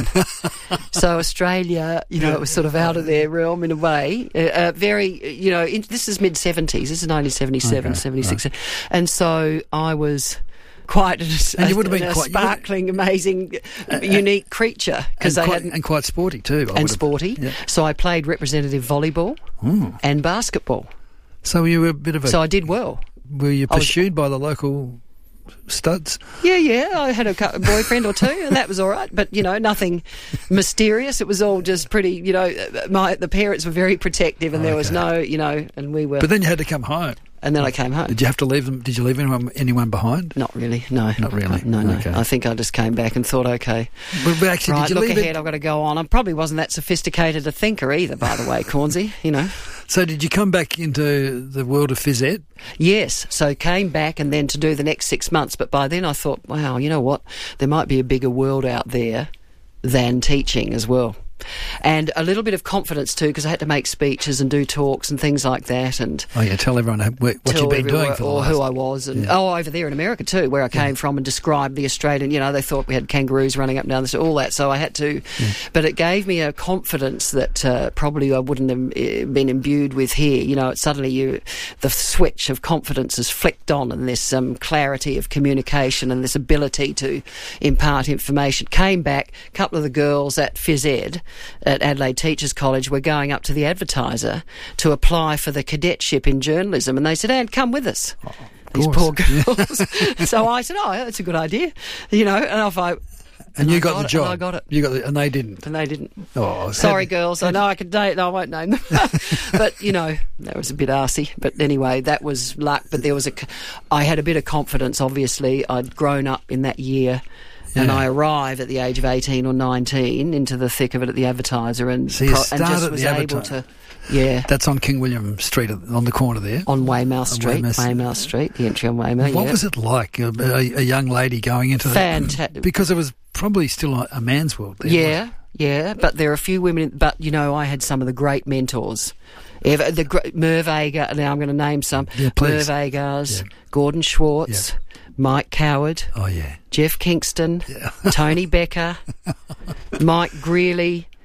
So Australia, you know, it was sort of out of their realm in a way. Uh, uh, very, you know, in, this is mid seventies. This is nineteen seventy-seven, okay, seventy-six, right. And so I was quite a, and you would have a, been a quite, sparkling, amazing, uh, unique creature because they quite, had and quite sporty too. I and sporty. Yeah. So I played representative volleyball mm. and basketball. So you were a bit of a. So I did well. Were you pursued was, by the local studs? Yeah, yeah. I had a boyfriend or two, and that was all right. But you know, nothing mysterious. It was all just pretty. You know, my the parents were very protective, and oh, there okay. was no, you know, and we were. But then you had to come home. And then I came home. Did you have to leave them? Did you leave anyone anyone behind? Not really. No. Not really. No, no. Okay. I think I just came back and thought, okay. But actually, right, did you look leave ahead. it? I've got to go on. I probably wasn't that sophisticated a thinker either, by the way, Cornsey. You know. So did you come back into the world of phys ed? Yes. So came back and then to do the next six months. But by then I thought, wow, you know what? There might be a bigger world out there than teaching as well. And a little bit of confidence too, because I had to make speeches and do talks and things like that. And oh yeah, tell everyone what you've been doing for the or last... who I was, and yeah. oh, over there in America too, where I came yeah. from, and described the Australian. You know, they thought we had kangaroos running up and down the street, all that. So I had to, yeah. but it gave me a confidence that uh, probably I wouldn't have been imbued with here. You know, it suddenly you, the switch of confidence is flicked on, and there's some clarity of communication and this ability to impart information. Came back, a couple of the girls at phys ed. At Adelaide Teachers College, we're going up to the Advertiser to apply for the cadetship in journalism, and they said, "Anne, come with us." Oh, these poor girls. So I said, "Oh, that's a good idea," you know. And off I. And, and you I got, got the it, job. And I got it. You got the, and they didn't. And they didn't. Oh, sorry, sad. girls. I know I could date. No, I won't name them. But you know, that was a bit arsey. But anyway, that was luck. But there was a. I had a bit of confidence. Obviously, I'd grown up in that year. Yeah. And I arrived at the age of eighteen or nineteen into the thick of it at the Advertiser, and, so you pro- started and just at was the able Advertiser. to. Yeah, that's on King William Street on the corner there. On Weymouth Street, Weymouth. Weymouth Street, the entry on Weymouth. What yeah. was it like, a, a, a young lady going into Fantastic. that? Because it was probably still a, a man's world there. Yeah, right? yeah, but there are a few women. But you know, I had some of the great mentors. Ever, the Merv Agar. Now I'm going to name some. Yeah, please. Merv Agars, yeah. Gordon Schwartz. Yeah. Mike Coward, oh yeah, Jeff Kingston, yeah. Tony Becker, Mike Greeley,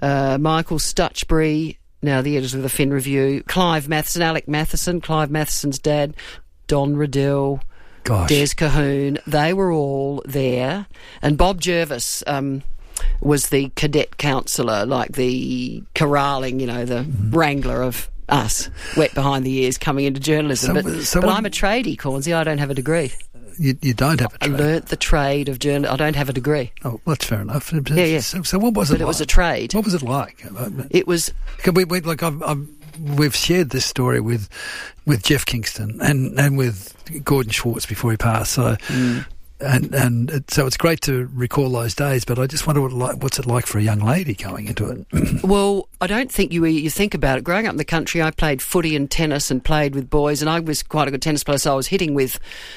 uh, Michael Stutchbury, now the editor of the Fin Review, Clive Matheson, Alec Matheson, Clive Matheson's dad, Don Riddell, Gosh. Des Cahoon. They were all there. And Bob Jervis um, was the cadet counsellor, like the corralling, you know, the mm. wrangler of us, wet behind the ears, coming into journalism. So, but so but what, I'm a tradie, Cornsey. I don't have a degree. You, you don't have a trade? I learnt the trade of journalism. I don't have a degree. Oh, well, that's fair enough. Yeah, yeah. So, so what was it but like? it was a trade. What was it like? It was... We, we, like, I've, I've, we've shared this story with with Jeff Kingston and, and with Gordon Schwartz before he passed. So... Mm. And and it, so it's great to recall those days, but I just wonder what like, what's it like for a young lady going into it. Well, I don't think you you think about it. Growing up in the country, I played footy and tennis and played with boys, and I was quite a good tennis player, so I was hitting with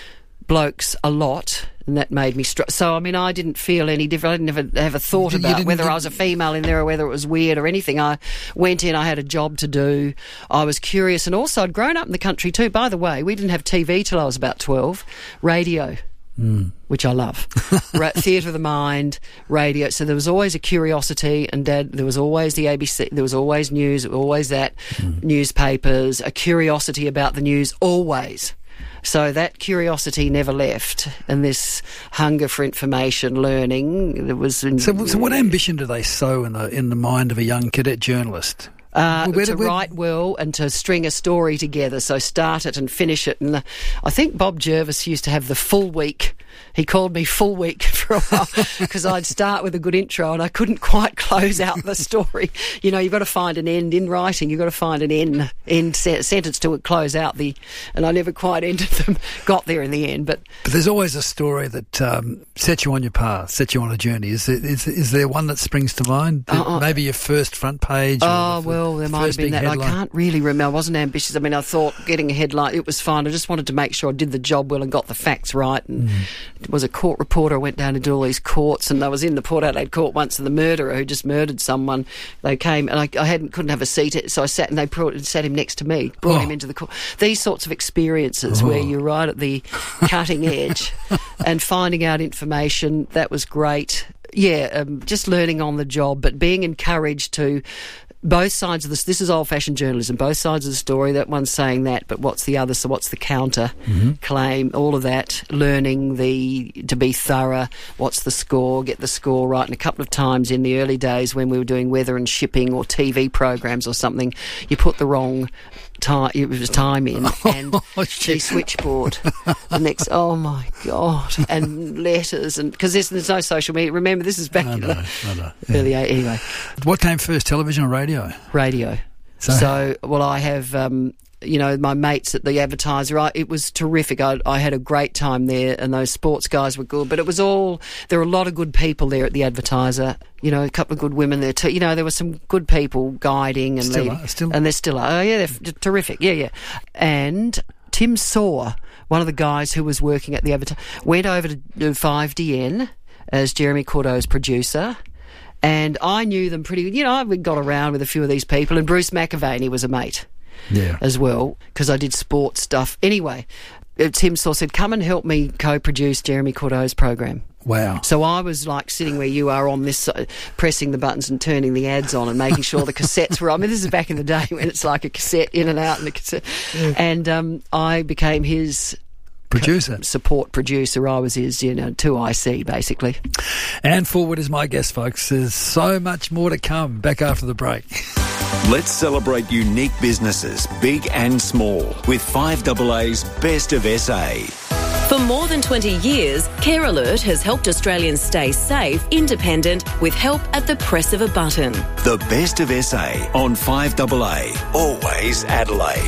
blokes a lot, and that made me str- so I mean I didn't feel any different. I didn't ever have a thought You about didn't- whether I was a female in there or whether it was weird or anything. I went in, I had a job to do, I was curious, and also I'd grown up in the country too. By the way, we didn't have T V till I was about twelve. Radio, mm. which I love. Ra- theatre of the mind, radio. So there was always a curiosity, and Dad, there was always the A B C, there was always news, there was always that, mm. newspapers, a curiosity about the news, always. So that curiosity never left, and this hunger for information, learning, there was... In, so, so what ambition do they sow in the in the mind of a young cadet journalist? Uh, Where to did we- write well and to string a story together, so start it and finish it. And the, I think Bob Jervis used to have the full week. He called me full week for a while because I'd start with a good intro and I couldn't quite close out the story. You know, you've got to find an end in writing. You've got to find an end, end se- sentence to close out the... And I never quite ended them, got there in the end. But, But there's always a story that um, sets you on your path, sets you on a journey. Is there, is, is there one that springs to mind? Uh-uh. Maybe your first front page? or Oh, the well, there might have first been big that. headline? I can't really remember. I wasn't ambitious. I mean, I thought getting a headline, it was fun. I just wanted to make sure I did the job well and got the facts right. And Mm. was a court reporter. I went down to do all these courts, and I was in the Port Adelaide court once, and the murderer who just murdered someone, they came, and I, I hadn't couldn't have a seat, so I sat, and they brought, sat him next to me, brought Oh. him into the court. These sorts of experiences where Oh. you're right at the cutting edge and finding out information, that was great. Yeah, um, just learning on the job, but being encouraged to... Both sides of this, this is old-fashioned journalism, both sides of the story, that one's saying that, but what's the other, so what's the counter Mm-hmm. claim, all of that, learning the to be thorough, what's the score, get the score right, and a couple of times in the early days when we were doing weather and shipping or T V programs or something, you put the wrong time, it was time in, and the switchboard, the next, oh my God, and letters, and because there's, there's no social media, remember this is back I in know, the I know. early eight, anyway. What came first, television or radio? Radio. So- So, well, I have, um, you know, my mates at the Advertiser. I, it was terrific. I, I had a great time there, and those sports guys were good. But it was all, there were a lot of good people there at the Advertiser. You know, a couple of good women there too. You know, there were some good people guiding and Still leading. are, still- And they're still are. Oh, yeah, they're f- terrific. Yeah, yeah. And Tim Saw, one of the guys who was working at the Advertiser, went over to do five D N as Jeremy Cordo's producer. And I knew them pretty, you know, I got around with a few of these people, and Bruce McAvaney was a mate Yeah. as well, because I did sports stuff. Anyway, uh, Tim Saw said, come and help me co-produce Jeremy Cordo's program. Wow. So I was like sitting where you are on this, side, pressing the buttons and turning the ads on and making sure the cassettes were on. I mean, this is back in the day when it's like a cassette in and out and a cassette. Yeah. And um, I became his... Producer. Support producer. I was his, you know, two I C, basically. Anne Forward is my guest, folks. There's so much more to come. Back after the break. Let's celebrate unique businesses, big and small, with five A A's Best of S A. For more than twenty years, Care Alert has helped Australians stay safe, independent, with help at the press of a button. The Best of S A on five A A. Always Adelaide.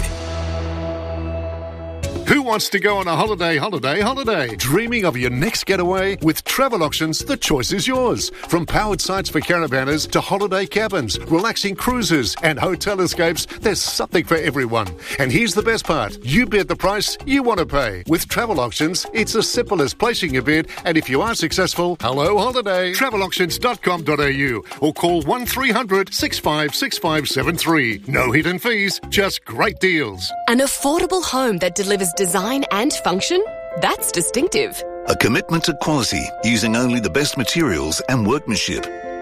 Who wants to go on a holiday, holiday, holiday? Dreaming of your next getaway? With Travel Options, the choice is yours. From powered sites for caravanners to holiday cabins, relaxing cruises and hotel escapes, there's something for everyone. And here's the best part. You bid the price you want to pay. With Travel Options, it's as simple as placing a bid, and if you are successful, hello holiday. travel auctions dot com dot a u or call one three hundred six five six five seven three. No hidden fees, just great deals. An affordable home that delivers design and function? That's distinctive. A commitment to quality using only the best materials and workmanship.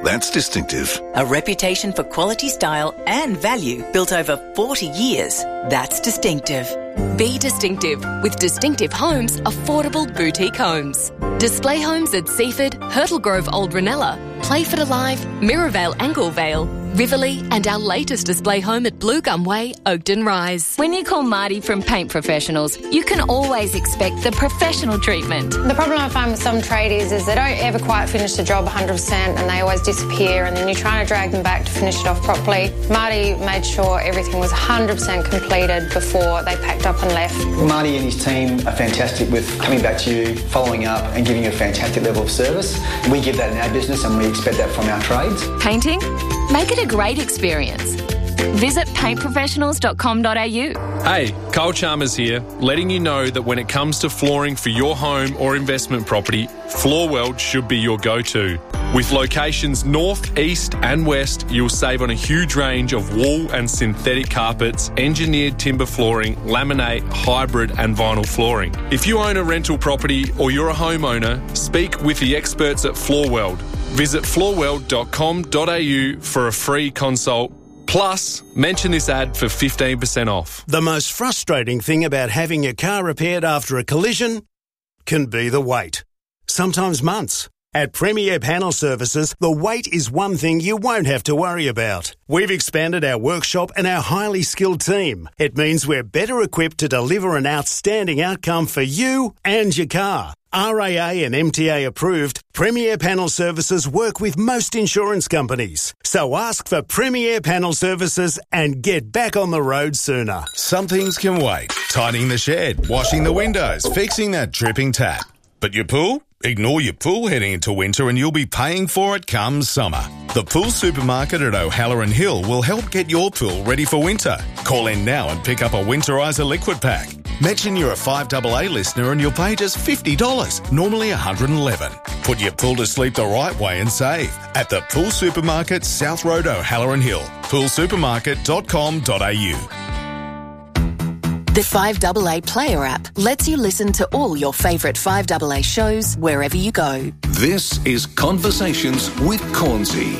That's distinctive. A reputation for quality, style and value built over forty years. That's distinctive. Be distinctive with Distinctive Homes affordable boutique homes. Display homes at Seaford, Hurtle Grove Old Ranella, Playford Alive, Mirrorvale Anglevale, Riverlea and our latest display home at Blue Gum Way, Oakden Rise. When you call Marty from Paint Professionals, you can always expect the professional treatment. The problem I find with some tradies is they don't ever quite finish the job one hundred percent and they always disappear, and then you're trying to drag them back to finish it off properly. Marty made sure everything was one hundred percent completed before they packed up and left. Marty and his team are fantastic with coming back to you, following up and giving you a fantastic level of service. We give that in our business and we expect that from our trades. Painting? Make it a great experience. Visit paint professionals dot com dot a u. Hey, Carl Chalmers here, letting you know that when it comes to flooring for your home or investment property, Floorworld should be your go-to. With locations north, east and west, you'll save on a huge range of wool and synthetic carpets, engineered timber flooring, laminate, hybrid and vinyl flooring. If you own a rental property or you're a homeowner, speak with the experts at Floorworld. Visit floorworld dot com dot a u for a free consult. Plus, mention this ad for fifteen percent off. The most frustrating thing about having your car repaired after a collision can be the wait. Sometimes months. At Premier Panel Services, the wait is one thing you won't have to worry about. We've expanded our workshop and our highly skilled team. It means we're better equipped to deliver an outstanding outcome for you and your car. R A A and M T A approved, Premier Panel Services work with most insurance companies. So ask for Premier Panel Services and get back on the road sooner. Some things can wait. Tidying the shed, washing the windows, fixing that dripping tap. But your pool? Ignore your pool heading into winter and you'll be paying for it come summer. The Pool Supermarket at O'Halloran Hill will help get your pool ready for winter. Call in now and pick up a Winterizer liquid pack. Mention you're a five A A listener and you'll pay just fifty dollars, normally one hundred eleven dollars. Put your pool to sleep the right way and save at the Pool Supermarket, South Road, O'Halloran Hill. pool supermarket dot com dot a u. The five A A Player app lets you listen to all your favourite five A A shows wherever you go. This is Conversations with Cornsey.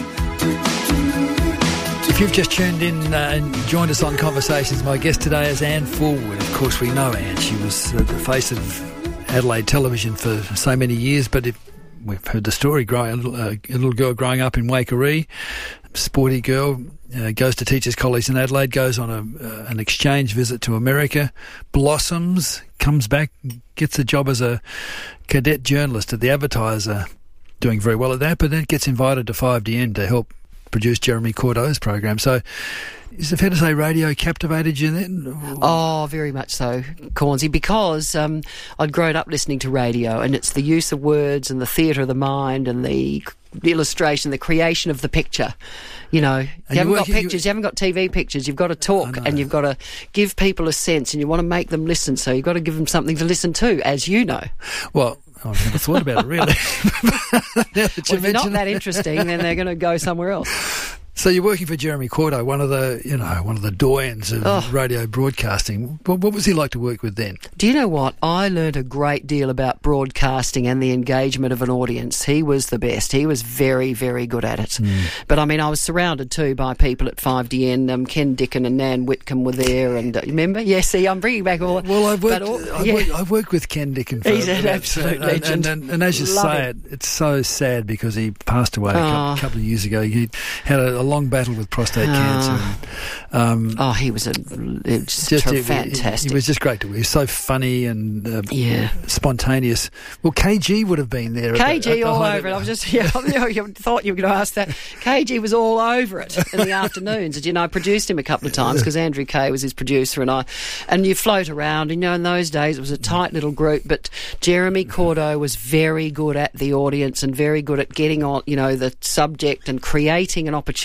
If you've just tuned in uh, and joined us on Conversations, my guest today is Anne Fulwood. Of course, we know Anne. She was uh, the face of Adelaide television for so many years, but if we've heard the story, growing, a, little, uh, a little girl growing up in Waikerie, sporty girl, uh, goes to Teachers College in Adelaide, goes on a, uh, an exchange visit to America, blossoms, comes back, gets a job as a cadet journalist at the Advertiser, doing very well at that, but then gets invited to five D M to help produce Jeremy Cordeau's program. So is it fair to say radio captivated you then? Oh, very much so, Cornsey, because um, I'd grown up listening to radio, and it's the use of words and the theatre of the mind and the illustration, the creation of the picture. You know, you you haven't got working- pictures, you haven't got T V pictures, you've got to talk and you've got to give people a sense and you want to make them listen, so you've got to give them something to listen to, as you know. Well, I've never thought about it really. Now that you Well, if you're not mention that it. interesting, then they're going to go somewhere else. So you're working for Jeremy Cordeau, one of the, you know, one of the doyens of Oh. radio broadcasting. What, what was he like to work with then? Do you know what? I learned a great deal about broadcasting and the engagement of an audience. He was the best. He was very, very good at it. Mm. But, I mean, I was surrounded, too, by people at five D N. Um, Ken Dickin and Nan Whitcomb were there. And uh, remember? Yeah, see, I'm bringing back all... Well, I've worked, but all, I've, yeah. worked, I've worked with Ken Dickin for He's an about- absolute and, legend. And, and, and as you Love say him. it, it's so sad because he passed away a couple, Oh. couple of years ago. He had a, a long battle with prostate cancer. And, um, oh, he was a it was just ter- he- fantastic. He was just great to work. He was so funny and uh, Yeah. spontaneous. Well, K G would have been there. at the- K at G the all height over of it. I was just, yeah, I you thought you were going to ask that. K G was all over it in the afternoons. And, you know, I produced him a couple of times because Andrew Kay was his producer, and I, and you float around. You know, in those days it was a tight little group, but Jeremy Cordeau was very good at the audience and very good at getting on, you know, the subject and creating an opportunity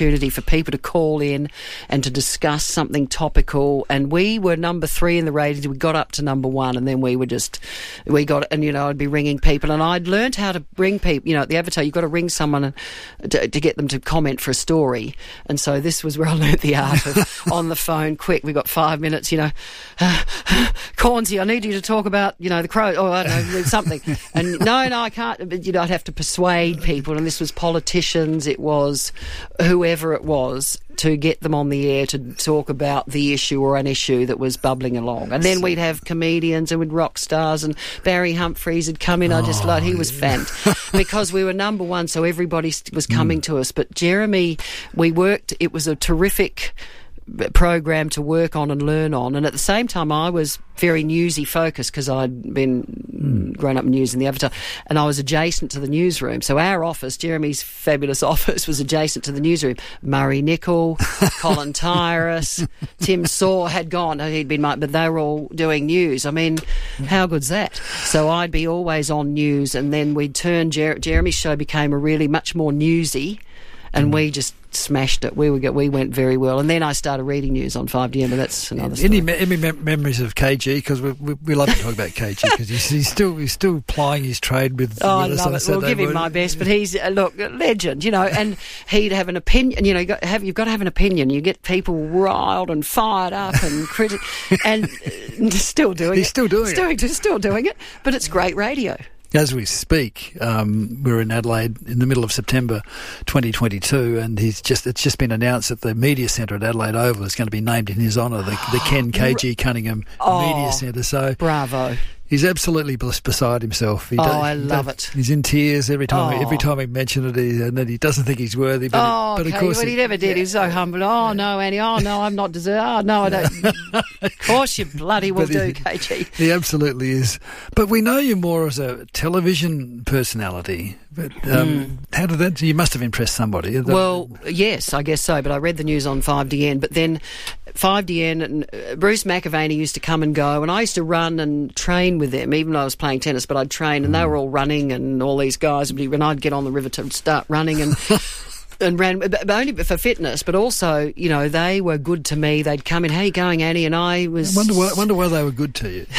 opportunity for people to call in and to discuss something topical. And we were number three in the ratings. We got up to number one, and then we were just, we got, and, you know, I'd be ringing people, and I'd learned how to ring people. You know, at the Avatar, you've got to ring someone and, to, to get them to comment for a story. And so this was where I learnt the art of on the phone, quick, we've got five minutes, you know, uh, Cornsey, I need you to talk about, you know, the crow, or I don't know, something. And no, no, I can't. But, you know, I'd have to persuade people, and this was politicians, it was whoever it was, to get them on the air to talk about the issue or an issue that was bubbling along. And then we'd have comedians and we'd rock stars, and Barry Humphries had come in. I just oh, like, he was fant because we were number one, so everybody was coming mm. to us. But Jeremy, we worked, it was a terrific program to work on and learn on, and at the same time I was very newsy focused because I'd been mm. grown up in news in the Avatar, and I was adjacent to the newsroom. So our office, Jeremy's fabulous office, was adjacent to the newsroom. Murray Nicol, Colin Tyrus, Tim Saw had gone, he'd been my, but they were all doing news. I mean, how good's that? So I'd be always on news, and then we'd turn, Jer- Jeremy's show became a really much more newsy, and mm. we just smashed it. We were we went very well, and then I started reading news on five D M, but that's another story. Any, any mem- memories of K G? Because we, we, we love to talk about K G because he's, he's still he's still plying his trade with. Oh, with I love us it. We'll give him my best, but he's uh, look a legend, you know. And he'd have an opinion. You know, you got have you've got to have an opinion. You get people riled and fired up and criti- and uh, still doing he's it. Still doing still, it. Still doing it. But it's great radio. As we speak, um, we're in Adelaide in the middle of September twenty twenty-two, and he's just it's just been announced that the Media Centre at Adelaide Oval is going to be named in his honour, the, the Ken K G Cunningham oh, Media Centre. So bravo. He's absolutely beside himself. He oh, does, I love he, it. He's in tears every time. Oh. Every time he mentioned it, he, and that he doesn't think he's worthy. But, oh, but okay. of course, well, he, he never did. Yeah. He was so humble. Oh no, Annie. Oh no, I'm not deserving. Oh no, I don't. Of course, you bloody will do, K G. He absolutely is. But we know you more as a television personality. But um, mm. how did that? You must have impressed somebody. Well, yes, I guess so. But I read the news on five D N. But then five D N and uh, Bruce McAvaney used to come and go, and I used to run and train with them, even though I was playing tennis. But I'd train, and mm. they were all running, and all these guys. And I'd get on the river to start running, and and ran, but only for fitness. But also, you know, they were good to me. They'd come in, "How you going, Annie?" And I was. I wonder why, wonder why they were good to you.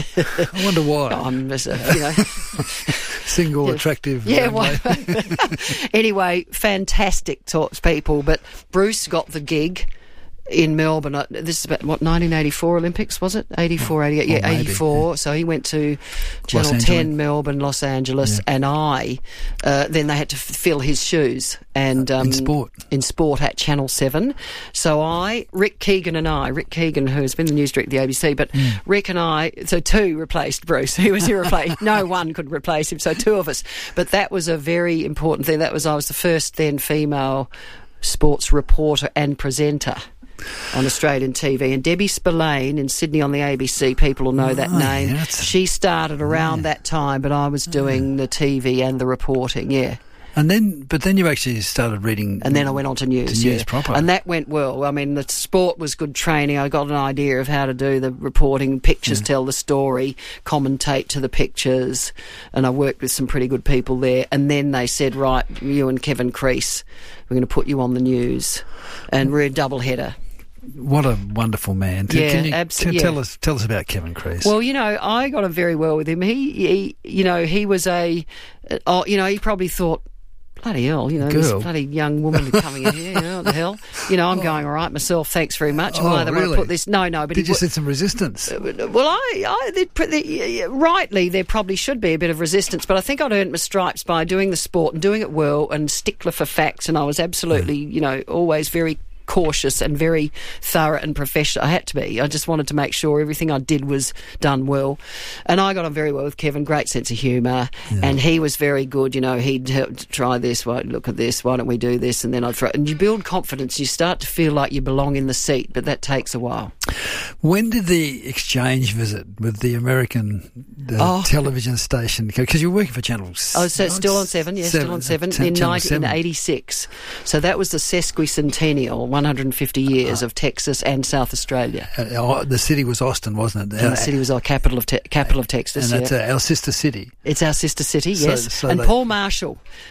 I wonder why. Oh, I'm just, uh, you know. Single, attractive. Yeah, well, anyway, fantastic talks people. But Bruce got the gig in Melbourne. This is about, what, nineteen eighty-four Olympics, was it? eighty-four, eighty-eight, yeah, maybe, eighty-four. Yeah. So he went to Channel ten, Melbourne, Los Angeles, yeah. and I, uh, then they had to f- fill his shoes. And um, in sport. In sport at Channel seven. So I, Rick Keegan and I, Rick Keegan, who's been the news director of the A B C, but mm. Rick and I, so two replaced Bruce. He was irreplaceable. No one could replace him, so two of us. But that was a very important thing. That was, I was the first then female sports reporter and presenter on Australian T V. And Debbie Spillane in Sydney on the A B C, people will know oh, that name. Yeah, she started around yeah. that time, but I was doing yeah. the T V and the reporting, yeah. And then, but then you actually started reading... And then I went on to news, to news yeah. proper. And that went well. I mean, the sport was good training. I got an idea of how to do the reporting, pictures, yeah. tell the story, commentate to the pictures, and I worked with some pretty good people there. And then they said, right, you and Kevin Crease, we're going to put you on the news. And we're a double header. What a wonderful man! Yeah, Can you absolutely. t- tell us tell us about Kevin Crease? Well, you know, I got on very well with him. He, he you know, he was a, uh, you know, he probably thought, bloody hell, you know, Girl. this bloody young woman coming in here, you know, what the hell? You know, I'm oh. going, all right, myself, thanks very much. Oh, Why they really? want to put this? No, no, but Did he you see some resistance? Uh, well, I, I they, they, rightly, there probably should be a bit of resistance, but I think I'd earned my stripes by doing the sport and doing it well and stickler for facts, and I was absolutely, mm. you know, always very cautious and very thorough and professional. I had to be. I just wanted to make sure everything I did was done well. And I got on very well with Kevin, great sense of humour, yeah. and he was very good. You know, he'd try this, why, look at this, why don't we do this? And then I'd throw, and you build confidence, you start to feel like you belong in the seat, but that takes a while. When did the exchange visit with the American uh, oh. television station, because you were working for Channel seven? Oh, so it's still on seven, yes, seven, still on seven, t- in nineteen eighty-six. So that was the sesquicentennial, one hundred fifty years uh, of Texas and South Australia. Uh, the city was Austin, wasn't it? And the city was our capital of te- capital of Texas. And that's yeah. uh, our sister city. It's our sister city, yes. So, so and they, Paul Marshall.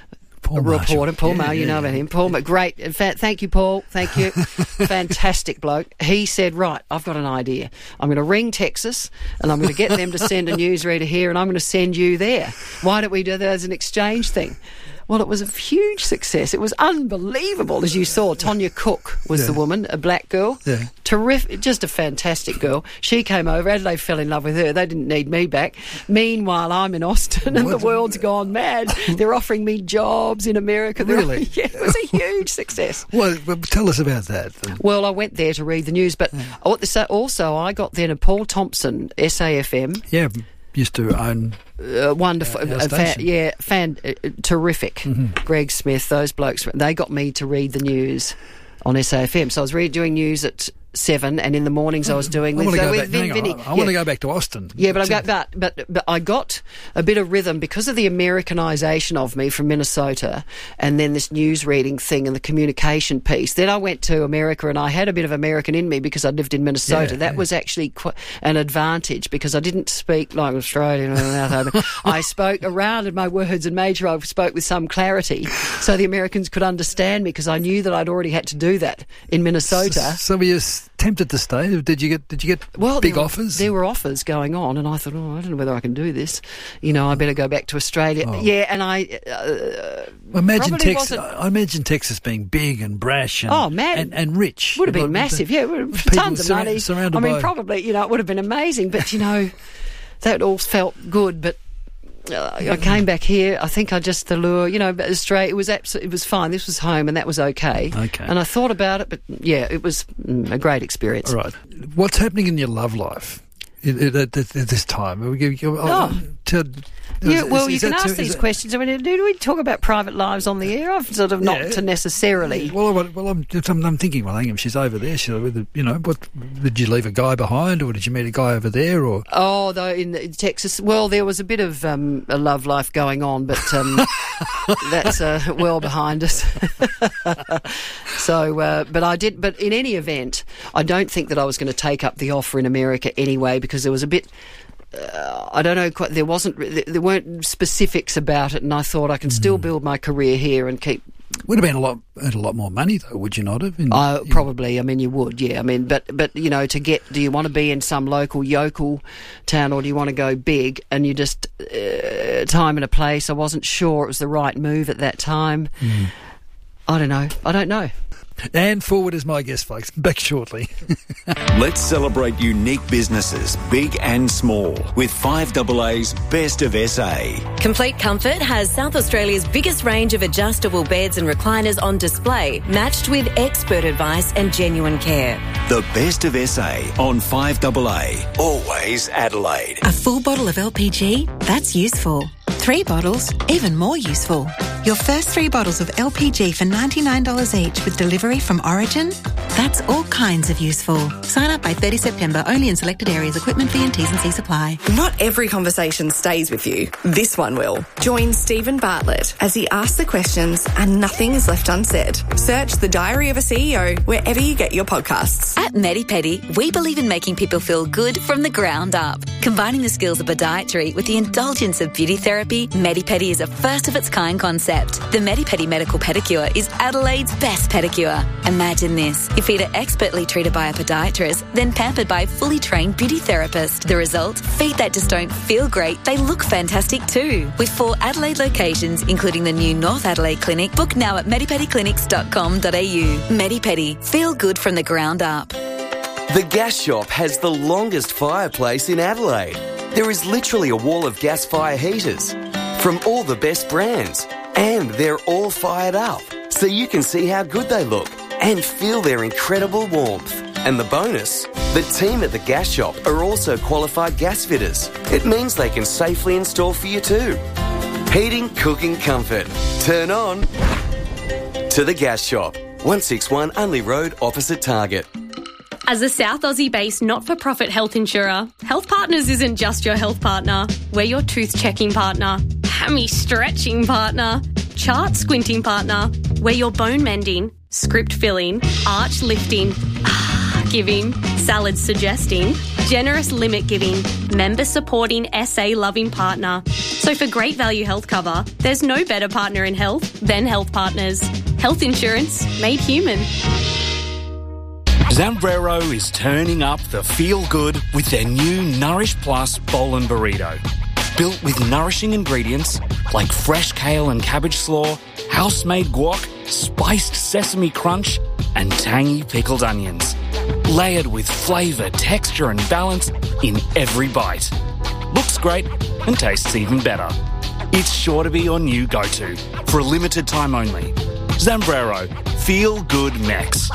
Paul reporter, Paul yeah, Marshall, you yeah, know about him. Paul, yeah. Great. In fact, thank you, Paul. Thank you. Fantastic bloke. He said, right, I've got an idea. I'm going to ring Texas and I'm going to get them to send a newsreader here and I'm going to send you there. Why don't we do that as an exchange thing? Well, it was a huge success. It was unbelievable, as you saw. Tonya Cook was yeah. the woman, a black girl. Yeah. Terrific, just a fantastic girl. She came over. Adelaide fell in love with her. They didn't need me back. Meanwhile, I'm in Austin and what? the world's gone mad. They're offering me jobs in America. They're Really? Yeah, it was a huge success. Well, well, tell us about that. Well, I went there to read the news, but yeah. also I got then a Paul Thompson, S A F M. Yeah. Used to own uh, wonderful, our, our uh, fan, yeah, fan, uh, terrific. Mm-hmm. Greg Smith, those blokes, they got me to read the news on S A F M. So I was re- doing news at seven, and in the mornings I was doing. I with, want to uh, go with back. Vin, Vinny. I, I yeah. want to go back to Austin. Yeah, but I got but, but but I got a bit of rhythm because of the Americanisation of me from Minnesota, and then this news reading thing and the communication piece. Then I went to America, and I had a bit of American in me because I lived in Minnesota. Yeah, that yeah. was actually qu- an advantage because I didn't speak like Australian. I spoke around in my words and made sure I spoke with some clarity, so the Americans could understand me because I knew that I'd already had to do that in Minnesota. So, so were you tempted to stay? Did you get? Did you get well, big there were, offers? There were offers going on, and I thought, oh, I don't know whether I can do this. You know, I better go back to Australia. Oh. Yeah, and I uh, imagine Texas. wasn't... I imagine Texas being big and brash and oh man, and, and rich. Would have been like, massive. Yeah, would have, tons of sur- money. Surrounded I mean, by... probably. You know, it would have been amazing. But you know, that all felt good. But uh, I came back here. I think I just the lure. You know, Australia. It was absolutely. It was fine. This was home, and that was okay. Okay. And I thought about it, but yeah, it was mm, a great experience. All right. What's happening in your love life at, at, at this time? Oh. To, Yeah, is, well, is, you is can that, ask is these that, questions. I mean, do we talk about private lives on the air? I've sort of not yeah. to necessarily. Well, well, I'm, I'm, I'm thinking. Well, hang on, she's over there. She's over the, you know, what did you leave a guy behind, or did you meet a guy over there, or? Oh, though in, in Texas, well, there was a bit of um, a love life going on, but um, that's uh, well behind us. so, uh, but I did. But in any event, I don't think that I was going to take up the offer in America anyway, because there was a bit. Uh, I don't know. Quite, there wasn't. There weren't specifics about it, and I thought I can still build my career here and keep. Would have been a lot, a lot more money though, would you not have? In, uh, in... Probably. I mean, you would. Yeah. I mean, but but you know, to get, do you want to be in some local yokel town, or do you want to go big? And you just uh, time and a place. I wasn't sure it was the right move at that time. Mm. I don't know. I don't know. And Forward is my guest, folks. Back shortly. Let's celebrate unique businesses, big and small, with five double A's Best of S A. Complete Comfort has South Australia's biggest range of adjustable beds and recliners on display, matched with expert advice and genuine care. The Best of S A on five double A. Always Adelaide. A full bottle of L P G? That's useful. Three bottles? Even more useful. Your first three bottles of L P G for ninety-nine dollars each with delivery from Origin? That's all kinds of useful. Sign up by thirtieth September, only in selected areas. Equipment fee and T's and C's supply. Not every conversation stays with you. This one will. Join Stephen Bartlett as he asks the questions and nothing is left unsaid. Search The Diary of a C E O wherever you get your podcasts. At MediPedi, we believe in making people feel good from the ground up. Combining the skills of podiatry with the indulgence of beauty therapy, MediPedi is a first-of-its-kind concept. The MediPedi Medical Pedicure is Adelaide's best pedicure. Imagine this. Your feet are expertly treated by a podiatrist, then pampered by a fully trained beauty therapist. The result? Feet that just don't feel great, they look fantastic too. With four Adelaide locations, including the new North Adelaide Clinic, book now at medipedi clinics dot com dot a u. MediPedi. Feel good from the ground up. The Gas Shop has the longest fireplace in Adelaide. There is literally a wall of gas fire heaters from all the best brands. And they're all fired up, so you can see how good they look and feel their incredible warmth. And the bonus, the team at the Gas Shop are also qualified gas fitters. It means they can safely install for you too. Heating, cooking, comfort. Turn on to the Gas Shop. one sixty-one Unley Road, opposite Target. As a South Aussie-based not-for-profit health insurer, Health Partners isn't just your health partner. We're your tooth-checking partner, hammy-stretching partner, chart-squinting partner. We're your bone-mending, script-filling, arch-lifting, ah, giving, Salad suggesting, generous limit giving, member supporting, S A loving partner. So for great value health cover, there's no better partner in health than Health Partners. Health insurance made human. Zambrero is turning up the feel-good with their new Nourish Plus Bowl and Burrito. Built with nourishing ingredients like fresh kale and cabbage slaw, house-made guac, spiced sesame crunch, and tangy pickled onions. Layered with flavour, texture and balance in every bite. Looks great and tastes even better. It's sure to be your new go-to for a limited time only. Zambrero. Feel good Mex.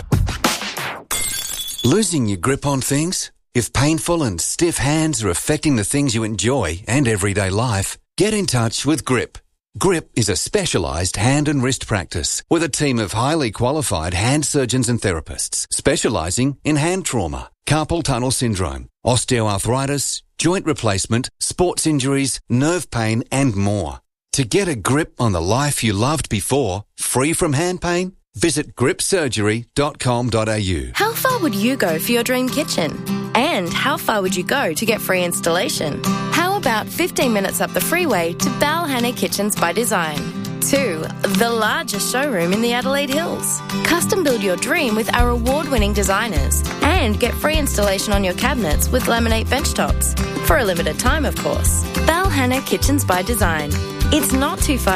Losing your grip on things? If painful and stiff hands are affecting the things you enjoy and everyday life, get in touch with Grip. Grip is a specialised hand and wrist practice with a team of highly qualified hand surgeons and therapists specialising in hand trauma, carpal tunnel syndrome, osteoarthritis, joint replacement, sports injuries, nerve pain and more. To get a grip on the life you loved before, free from hand pain, visit grip surgery dot com dot a u. How far would you go for your dream kitchen? And how far would you go to get free installation? How about fifteen minutes up the freeway to Balhanna Kitchens by Design? Two, the largest showroom in the Adelaide Hills. Custom build your dream with our award-winning designers and get free installation on your cabinets with laminate bench tops. For a limited time, of course. Balhanna Kitchens by Design. It's not too far